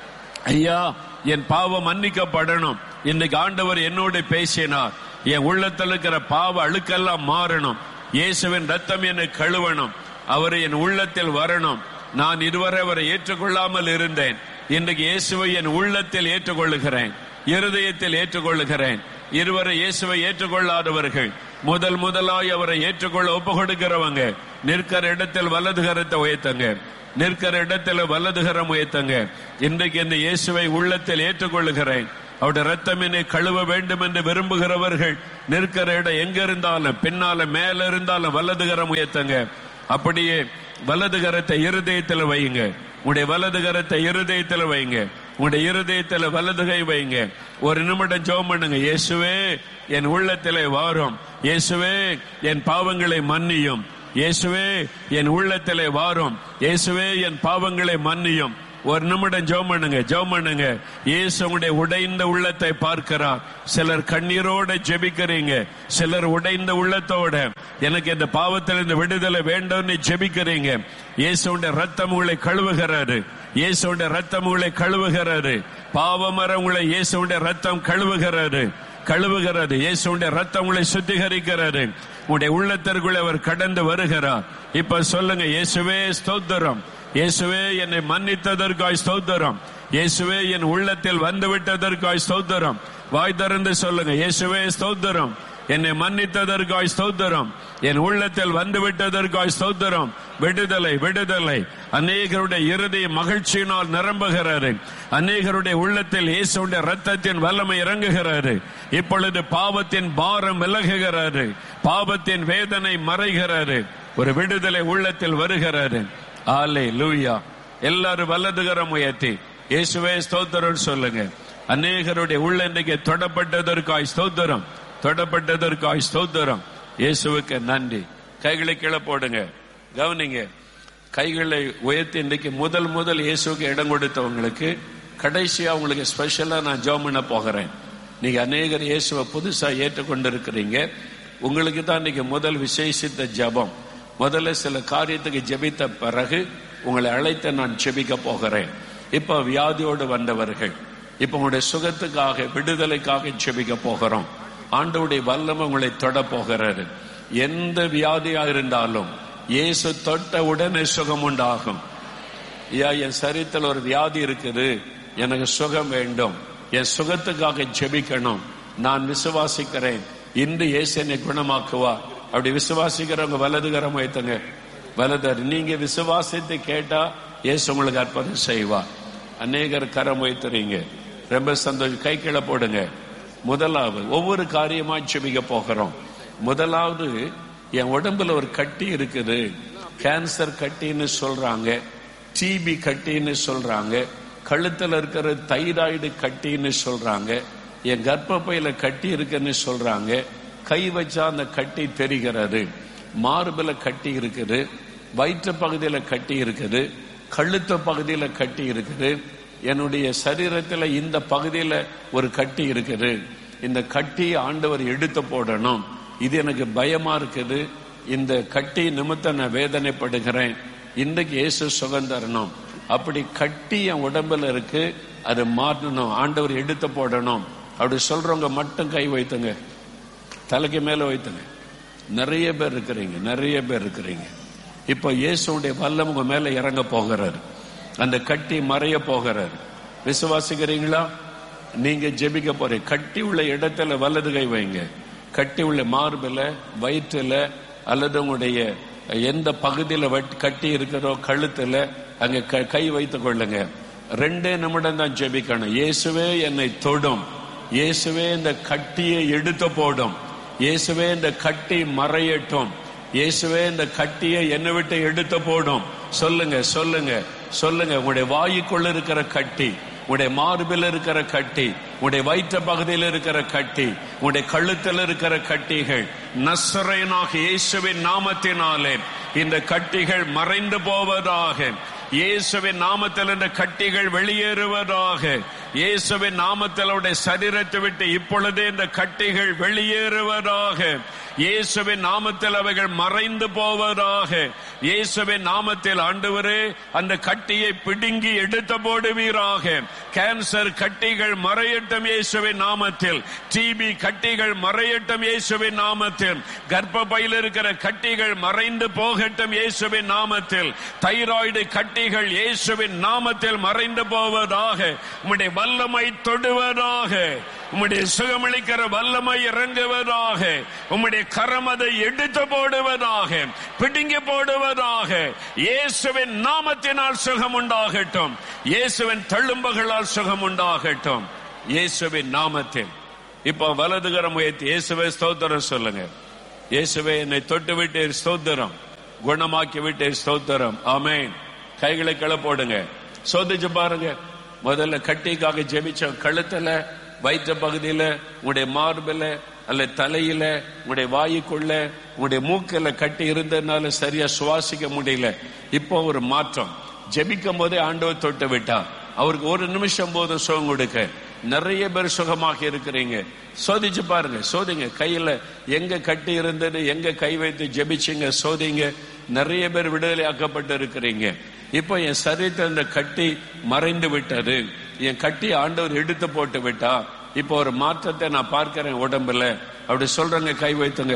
ஐயா, என் பாவம் மன்னிக்கப்படணும். இன்னைக்கு ஆண்டவர் என்னோடு பேசினார். என் உள்ளத்தில் இருக்கிற பாவ அழுக்கெல்லாம் மாறணும். இயேசுவின் ரத்தம் என்னை கழுவணும். அவர் என் உள்ளத்தில் வரணும். நான் இதுவரை அவரை ஏற்றுக்கொள்ளாமல் இருந்தேன். இன்றைக்கு இயேசுவை என் உள்ளத்தில் ஏற்றுக்கொள்ளுகிறேன், இருதயத்தில் ஏற்றுக்கொள்ளுகிறேன். இருவரை இயேசுவை ஏற்றுக்கொள்ளாதவர்கள், முதலாய் அவரை ஏற்றுக்கொள்ள ஒப்பு கொடுக்கிறவங்க நிற்கிற இடத்தில் வலது கரத்தை உயர்த்தங்க. நிற்கிற இடத்துல வலது கரம் உயர்த்தங்க. இன்றைக்கு இந்த இயேசுவை உள்ளத்தில் ஏற்றுக்கொள்ளுகிறேன், அவருடைய ரத்தம் என்னை கழுவ வேண்டும் என்று விரும்புகிறவர்கள் நிற்கிற இடம் எங்க இருந்தாலும், பின்னால மேல இருந்தாலும் வலது கரம் உயர்த்தங்க. அப்படியே வலது கரத்தை இருதயத்தில் வையுங்க. உங்களுடைய வலது கரத்தை இருதயத்தில் வைங்க. உங்களுடைய இருதயத்தில் வலது கை வைங்க. ஒரு நிமிடம் ஜெபம் பண்ணுங்க. இயேசுவே என் உள்ளத்திலே வாரும். இயேசுவே என் பாவங்களை மன்னியும். இயேசுவே என் உள்ளத்திலே வாரும். இயேசுவே என் பாவங்களை மன்னியும். ஒரு நிமிடம் ஜெபம் பண்ணுங்க. ஜெபம் பண்ணுங்க. இயேசு உங்களுடைய உடைந்த உள்ளத்தை பார்க்கிறார். சிலர் கண்ணீரோட ஜெபிக்கிறீங்க, சிலர் உடைந்த உள்ளத்தோட எனக்கு இந்த பாவத்திலிருந்து விடுதலை வேண்டும்னு ஜெபிக்கிறீங்க. இயேசுடைய ரத்தம் உங்களை கழுவுகிறாரு. இயேசுடைய ரத்தம் உங்களை கழுவுகிறாரு. பாவமர உங்களை இயேசுடைய ரத்தம் கழுவுகிறாரு. இயேசுடைய ரத்தம் உங்களை சுத்திகரிக்கிறாரு. உங்களுடைய உள்ளத்திற்குள்ளே அவர் கடந்து வருகிறார். இப்ப சொல்லுங்க, இயேசுவே ஸ்தோத்திரம். இயேசுவே என்னை மன்னித்ததற்காய் ஸ்தோத்திரம். இயேசுவே என் உள்ளத்தில் வந்துவிட்டதற்காய் ஸ்தோத்திரம். வாய் திறந்து சொல்லுங்க, இயேசுவே ஸ்தோத்திரம். என்னை மன்னித்ததற்காய் ஸ்தோத்திரம். என் உள்ளத்தில் வந்துவிட்டதற்காய் ஸ்தோத்திரம். விடுதலை, விடுதலை. அநேகருடைய இருதய மகிழ்ச்சியினால் நிரம்புகிறாரு. அநேகருடைய உள்ளத்தில் இயேசுடைய ரத்தத்தின் வல்லமை இறங்குகிறாரு. இப்பொழுது பாவத்தின் பாரம் விலகுகிறாரு. பாவத்தின் வேதனை மறைகிறாரு. ஒரு விடுதலை உள்ளத்தில் வருகிறாரு. அல்லேலூயா. எல்லாரும் வலதுகரம் உயர்த்தி இயேசுவே ஸ்தோத்திரம் சொல்லுங்க. அநேகருடைய உள்ள இன்றைக்கு தொடப்பட்டதற்காய் ஸ்தோத்திரம். தொடப்பட்டதற்காய் ஸ்தோத்திரம். இயேசுவுக்கு நன்றி. கைகளை கீழே போடுங்க. கவனிங்க, கைகளை உயர்த்தி இன்றைக்கு முதல் இயேசுக்கு இடம் கொடுத்தவங்களுக்கு கடைசியா உங்களுக்கு ஸ்பெஷலா நான் ஜெபம் பண்ண போகிறேன். நீங்க அநேகர் இயேசுவை புதுசா ஏற்றுக்கொண்டிருக்கிறீங்க. உங்களுக்கு தான் இன்னைக்கு முதல் விசேஷித்த ஜெபம். முதல்ல சில காரியத்துக்கு ஜெபித்த பிறகு உங்களை அழைத்து நான் ஜெபிக்க போகிறேன். இப்ப வியாதியோடு வந்தவர்கள், இப்ப உங்களுடைய சுகத்துக்காக, விடுதலைக்காக ஜெபிக்க போகிறோம். ஆண்டவருடைய வல்லமை உங்களை தொட போகிறாரு. எந்த வியாதியா இருந்தாலும் இயேசு தொட்ட உடனே சுகம் உண்டாகும். என் சரீரத்தில் ஒரு வியாதி இருக்குது, எனக்கு சுகம் வேண்டும், என் சுகத்துக்காக ஜெபிக்கணும், நான் விசுவாசிக்கிறேன், இன்று இயேசு என்னை குணமாக்குவார். அப்படி விசுவாசிக்கிறவங்க வலதுகரம் வைத்துங்க. வலதர் நீங்க விசுவாசித்து கேட்டா இயேசு உங்களுக்கு அற்புதம் செய்வார். அநேகர் கரம் வைத்துறீங்க, ரொம்ப சந்தோஷம். கை கீழே போடுங்க. முதலாவது ஒவ்வொரு காரியமா ஜெபிக்க போகிறோம். முதலாவது, என் உடம்புல ஒரு கட்டி இருக்குது, கேன்சர் கட்டின்னு சொல்றாங்க, டிபி கட்டின்னு சொல்றாங்க, கழுத்துல இருக்கிற தைராய்டு கட்டின்னு சொல்றாங்க, என் கர்ப்பப்பையில கட்டி இருக்குன்னு சொல்றாங்க, கை வச்சா அந்த கட்டி தெரிகிறது, மார்புல கட்டி இருக்குது, வயிற்று பகுதியில கட்டி இருக்குது, கழுத்து பகுதியில கட்டி இருக்குது, என்னுடைய சரீரத்துல இந்த பகுதியில ஒரு கட்டி இருக்குது, இந்த கட்டியை ஆண்டவர் எடுத்து போடணும், இது எனக்கு பயமா இருக்குது, இந்த கட்டி நிமித்தம் நான் வேதனைப்படுகிறேன், இன்றைக்கு இயேசு சுகம் தரணும். அப்படி கட்டி என் உடம்புல இருக்கு, அது மாற்றணும், ஆண்டவர் எடுத்து போடணும். அப்படி சொல்றவங்க மட்டும் கை வைத்துங்க, தலைக்கு மேல வைத்துங்க. நிறைய பேர் இருக்கிறீங்க. இப்ப இயேசுடைய வல்லம் உங்க மேல இறங்க போகிறாரு. அந்த கட்டி மறைய போகிறாரு. விசுவாசிக்கிறீங்களா? நீங்க ஜெபிக்க போறீங்க. கட்டி உள்ள இடத்துல வலது கை வைங்க. கட்டி உள்ள மார்பில, வயிற்றுல, அல்லது உங்களுடைய எந்த பகுதியில கட்டி இருக்கிறதோ கழுத்துல அங்க கை வைத்துக் கொள்ளுங்க. 2 நிமிடம் தான் ஜெபிக்கணும். இயேசுவே என்னை தொடும், இயேசுவே இந்த கட்டியை எடுத்து போடும், இயேசுவே இந்த கட்டி மறையட்டும், இயேசுவே இந்த கட்டியை என்னை விட்டு எடுத்து போடும். சொல்லுங்க சொல்லுங்க சொல்லுங்க. உங்களுடைய வாயுக்குள்ள இருக்கிற கட்டி, உங்களுடைய மார்பில் இருக்கிற கட்டி, உங்களுடைய வயிற்று பகுதியில் இருக்கிற கட்டி, உங்களுடைய கழுத்தில் இருக்கிற கட்டிகள் நசரேயனாகிய இயேசுவின் நாமத்தினாலே இந்த கட்டிகள் மறைந்து போவதாக. இயேசுவின் நாமத்தில் இந்த கட்டிகள் வெளியேறுவதாக. இயேசுவின் நாமத்தில் அவருடைய சரீரத்தை விட்டு இப்பொழுதே இந்த கட்டிகள் வெளியேறுவதாக. இயேசுவின் நாமத்தில் அவைகள் மறைந்து போவதாக. இயேசுவின் நாமத்தில் ஆண்டவரே அந்த கட்டியை பிடுங்கி எடுத்து போடுவீராக. கேன்சர் கட்டிகள் மறையட்டும் இயேசுவின் நாமத்தில். டிபி கட்டிகள் மறையட்டும் இயேசுவின் நாமத்தில். கர்ப்பப்பையில் இருக்கிற கட்டிகள் மறைந்து போகட்டும் இயேசுவின் நாமத்தில். தைராய்டு கட்டிகள் இயேசுவின் நாமத்தில் மறைந்து போவதாக. உம்முடைய வல்லமை தொடுவதாக. உம்முடைய சுகமளிக்கிற வல்லமை இறங்குவதாக. உம்முடைய கரம் அதை எடுத்து போடுவதாக, பிடுங்கி போடுவதாக. இயேசுவின் நாமத்தினால் சுகம் உண்டாகட்டும். இயேசுவின் தழும்புகளால் சுகம் உண்டாகட்டும். இயேசுவின் நாமத்தில். இப்போ வலதுகரம் உயர்த்தி இயேசுவே ஸ்தோத்திரம் சொல்லுங்க. இயேசுவே என்னை தொட்டு விட்டு ஸ்தோத்திரம், குணமாக்கி விட்டு ஸ்தோத்திரம். ஆமென். கைகளை கிளப்போடுங்க, சோதிச்சு பாருங்க. முதல்ல கட்டிக்காக ஜெபிச்ச கழுத்துல, வயிற்று பகுதியில, உங்களுடைய மார்பில அல்ல தலையில, உங்களுடைய வாயுக்குள்ள, உங்களுடைய மூக்கில கட்டி இருந்ததுனால சரியா சுவாசிக்க முடியல. இப்போ ஒரு மாற்றம். ஜெபிக்கும் போதே ஆண்டவர் தொட்டு விட்டார். அவருக்கு ஒரு நிமிஷம் போதும் சுகம் கொடுக்க. நிறைய பேர் சுகமாக இருக்கிறீங்க. சோதிச்சு பாருங்க, சோதிங்க. கையில எங்க கட்டி இருந்தது, எங்க கை வைத்து ஜெபிச்சிங்க, சோதிங்க. நிறைய பேர் விடுதலை ஆக்கப்பட்டு இருக்கிறீங்க. இப்போ என் சரீரத்தில் இந்த கட்டி மறைந்து விட்டது, என் கட்டி ஆண்டவர் எடுத்து போட்டு விட்டா. இப்போ ஒரு மாற்றத்தை நான் பார்க்கிறேன் உடம்புல. அப்படி சொல்றங்க, கை வைத்துங்க,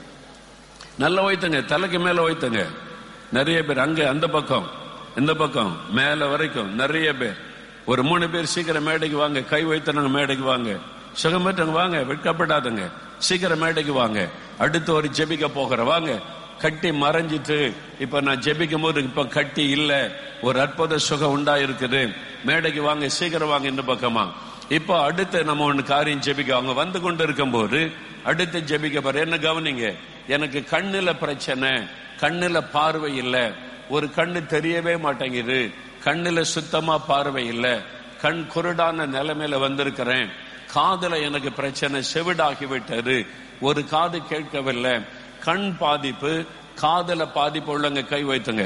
நல்லா வைத்துங்க, தலைக்கு மேல வைத்துங்க. நிறைய பேர் அங்க, அந்த பக்கம், இந்த பக்கம், மேல வரைக்கும் நிறைய பேர். ஒரு 3 பேர் சீக்கிரம் மேடைக்கு வாங்க. கை வைத்தவங்க மேடைக்கு வாங்க. சுகம் பெற்றவங்க வாங்க, வெட்கப்படாதுங்க. சீக்கிரம் மேடைக்கு வாங்க. அடுத்து ஒரு ஜெபிக்க போகிற வாங்க. கட்டி மறைஞ்சிட்டு இப்ப நான் ஜெபிக்கும் போது இப்ப கட்டி இல்ல, ஒரு அற்புத சுகம் உண்டா இருக்குது. மேடைக்கு வாங்க, சீக்கிரம் வாங்க இந்த பக்கமா. இப்போ அடுத்து நம்ம ஒண்ணு காரியம் ஜெபிக்க அவங்க வந்து கொண்டு இருக்கும் போது அடுத்து ஜெபிக்க பாரு. என்ன கவனிங்க, எனக்கு கண்ணுல பிரச்சனை, கண்ணுல பார்வை இல்ல, ஒரு கண்ணு தெரியவே மாட்டேங்குது, கண்ணுல சுத்தமா பார்வை இல்ல, கண் குருடான நிலைமையில வந்திருக்கிறேன், காதுல எனக்கு பிரச்சனை, செவிடாகி விட்டது, ஒரு காது கேட்கவில்லை, கண் பாதிப்பு, காதுல பாதிப்பு உள்ளவங்க கை வைத்துங்க,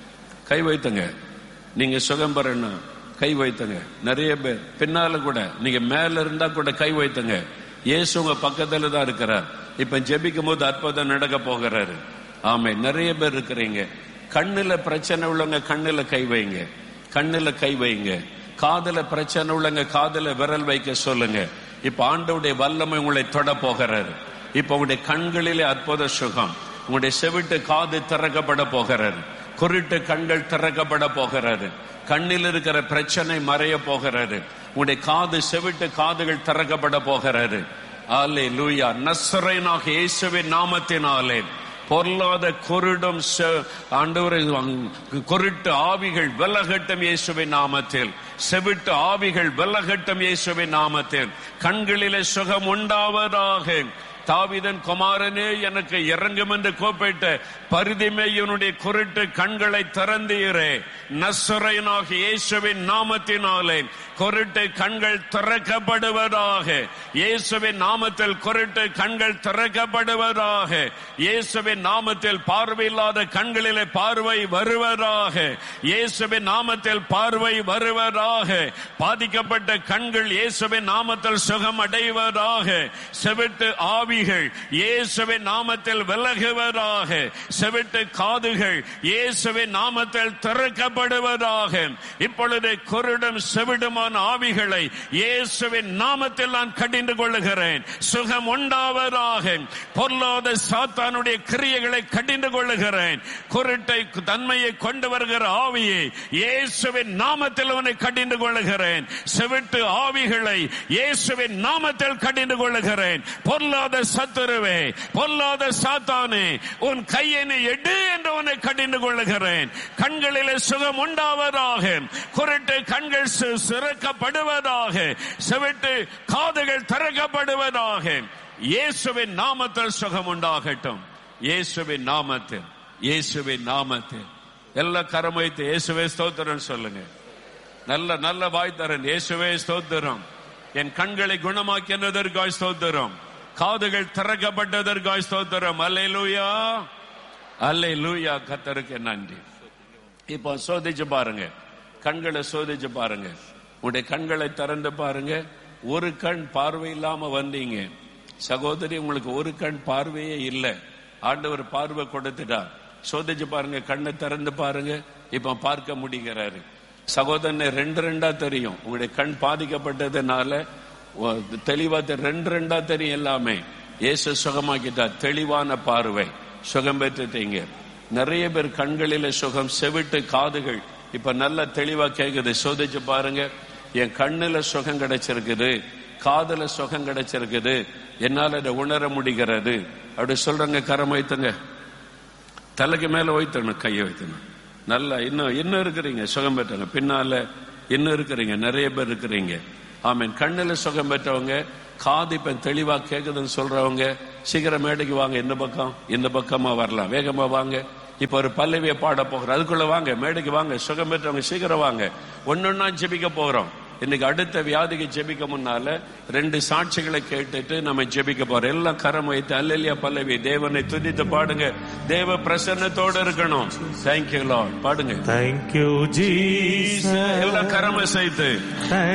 கை வைத்துங்க. நீங்க சுகம் பெறணும், கை வைத்துங்க. நிறைய பேர் பின்னால கூட, நீங்க மேல இருந்தா கூட கை வைத்துங்க. இயேசு உங்க பக்கத்துல தான் இருக்கிறார். இப்ப ஜெபிக்கும் போது அற்புதம் நடக்க போகிறாரு. ஆமே, நிறைய பேர் இருக்கிறீங்க. கண்ணுல பிரச்சனை உள்ளவங்க கண்ணுல கை வைங்க, கண்ணுல கை வைங்க. காதுல பிரச்சனை உள்ளவங்க காதுல விரல் வைக்க சொல்லுங்க. இப்ப ஆண்டவருடைய வல்லமை உங்களை தொட போகிறாரு. இப்ப உங்களுடைய கண்களிலே அற்புத சுகம். உங்களுடைய செவிட்டு காது திறக்கப்பட போகிறாரு. குருட்டு கண்கள் திறக்கப்பட போகிறாரு. கண்ணில் இருக்கிற பிரச்சனை மறைய போகிறாரு. உங்களுடைய காது, செவிட்டு காதுகள் திறக்கப்பட போகிறாரு. அல்லேலூயா. நசரேயனாகிய இயேசுவின் நாமத்தினாலே பொல்லாத குருடும் ஆண்டவரே குருட்டு ஆவிகள் விலகட்டும் இயேசுவின் நாமத்தில். செவிட்டு ஆவிகள் விலகட்டும் இயேசுவின் நாமத்தில். கண்களிலே சுகம் உண்டாவதாக. தாவீதின் குமாரனே எனக்கு இறங்கும் என்று கூப்பிட்ட பரிதிமேயுனுடைய குருட்டு கண்களை திறந்தீரே. நசரேயனாகிய இயேசுவின் நாமத்தினாலே குருட்டு கண்கள் திறக்கப்படுவதாக. இயேசுவின் நாமத்தில் குருட்டு கண்கள் திறக்கப்படுவதாக. இயேசுவின் நாமத்தில் பார்வையில்லாத கண்களிலே பார்வை வருவதாக. இயேசுவின் நாமத்தில் பார்வை வருவதாக. பாதிக்கப்பட்ட கண்கள் இயேசுவின் நாமத்தில் சுகம் அடைவதாக. செவிட்டு ஆவிகள் இயேசுவின் நாமத்தில் விலகுவதாக. செவிட்டு காதுகள் இயேசுவின் நாமத்தில் திறக்கப்படுவதாக. இப்பொழுது குருடும் செவிடுமான ஆவிகளை இயேசுவின் நாமத்தில் நான் கடிந்து கொள்ளுகிறேன். சுகம் உண்டாவதாக. பொல்லாத சாத்தானுடைய கிரியைகளை கடிந்து கொள்ளுகிறேன். குருட்டை தன்மையை கொண்டு வருகிற ஆவியை இயேசுவின் நாமத்தில் அவனை கடிந்து கொள்ளுகிறேன். செவிட்டு ஆவிகளை இயேசுவின் நாமத்தில் கடிந்து கொள்ளுகிறேன். பொல்லாத சத்துருவே, பொல்லாத சாத்தானே, உன் கையை எடு என்று உன்னை கடிந்து கொள்ளுகிறேன். கண்களிலே சுகம் உண்டாவதாக. குருட்டு கண்கள் சிறக்கப்படுவதாக. செவிட்டு காதுகள் திறக்கப்படுவதாக. இயேசுவின் நாமத்தில் சுகம் உண்டாகட்டும். இயேசுவின் நாமத்தில், இயேசுவின் நாமத்தில். எல்லா கரம் வைத்து இயேசுவே ஸ்தோத்திரம் சொல்லுங்க. நல்ல நல்ல வாய்த்தரன் இயேசுவே ஸ்தோத்திரம். என் கண்களை குணமாக்கினதற்காய் ஸ்தோத்திரம். காதுகள் திறக்கப்பட்டதற்காய் ஸ்தோத்திரம். அல்லேலூயா, அல்லேலூயா. கர்த்தருக்கு நன்றி. இப்போ சோதிச்சு பாருங்க, கண்களை சோதிச்சு பாருங்க. உங்களுடைய கண்களை திறந்து பாருங்க. ஒரு கண் பார்வை இல்லாம வந்தீங்க சகோதரி, உங்களுக்கு ஒரு கண் பார்வையே இல்லை. ஆண்டவர் பார்வை கொடுத்துட்டார். சோதிச்சு பாருங்க, கண்ணை திறந்து பாருங்க. இப்ப பார்க்க முடிகிறாரு. சகோதரனை 2 தெரியும். உங்களுடைய கண் பாதிக்கப்பட்டதுனால தெளிவா 2 தெரியும் எல்லாமே. இயேசு சுகமாக்கிட்டார். தெளிவான பார்வை, சுகம் பெற்றுட்டீங்க. நிறைய பேர் கண்களில சுகம், செவிட்டு காதுகள் இப்ப நல்ல தெளிவா கேக்குது. சோதிச்சு பாருங்க. என் கண்ணுல சுகம் கிடைச்சிருக்குது, காதுல சுகம் கிடைச்சிருக்குது, என்னால அதை உணர முடிகிறது அப்படி சொல்றாங்க. கரம் வைத்துங்க, தலைக்கு மேல வைத்தணும், கையை வைத்தணும். நல்லா இன்னும் இருக்கிறீங்க, சுகம் பெற்றவங்க. பின்னால இன்னும் இருக்கிறீங்க, நிறைய பேர் இருக்கிறீங்க. ஆமீன். கண்ணுல சுகம் பெற்றவங்க, காது இப்ப தெளிவா கேக்குதுன்னு சொல்றவங்க சீக்கிரம் மேடைக்கு வாங்க. இந்த பக்கமா வரலாம், வேகமா வாங்க. இப்ப ஒரு பல்லவியை பாட போகிறோம், அதுக்குள்ள வாங்க, மேடைக்கு வாங்க. சுகம் பெற்றவங்க சீக்கிரம் வாங்க. ஒன்னொன்னா ஜெபிக்க போகிறோம். இன்னைக்கு அடுத்த வியாதிக்கு ஜெபிக்க முன்னால 2 சாட்சிகளை கேட்டுட்டு நம்ம ஜெபிக்க போறோம். எல்லாம் கரம் வைத்து அல்லேலூயா பல்லவி தேவனை துதித்து பாடுங்க. தேவ பிரசன்னத்தோடு இருக்கணும். தேங்க்யூ லார்ட் பாடுங்க. Thank you Jesus. எல்லாம் கரம் சேர்த்து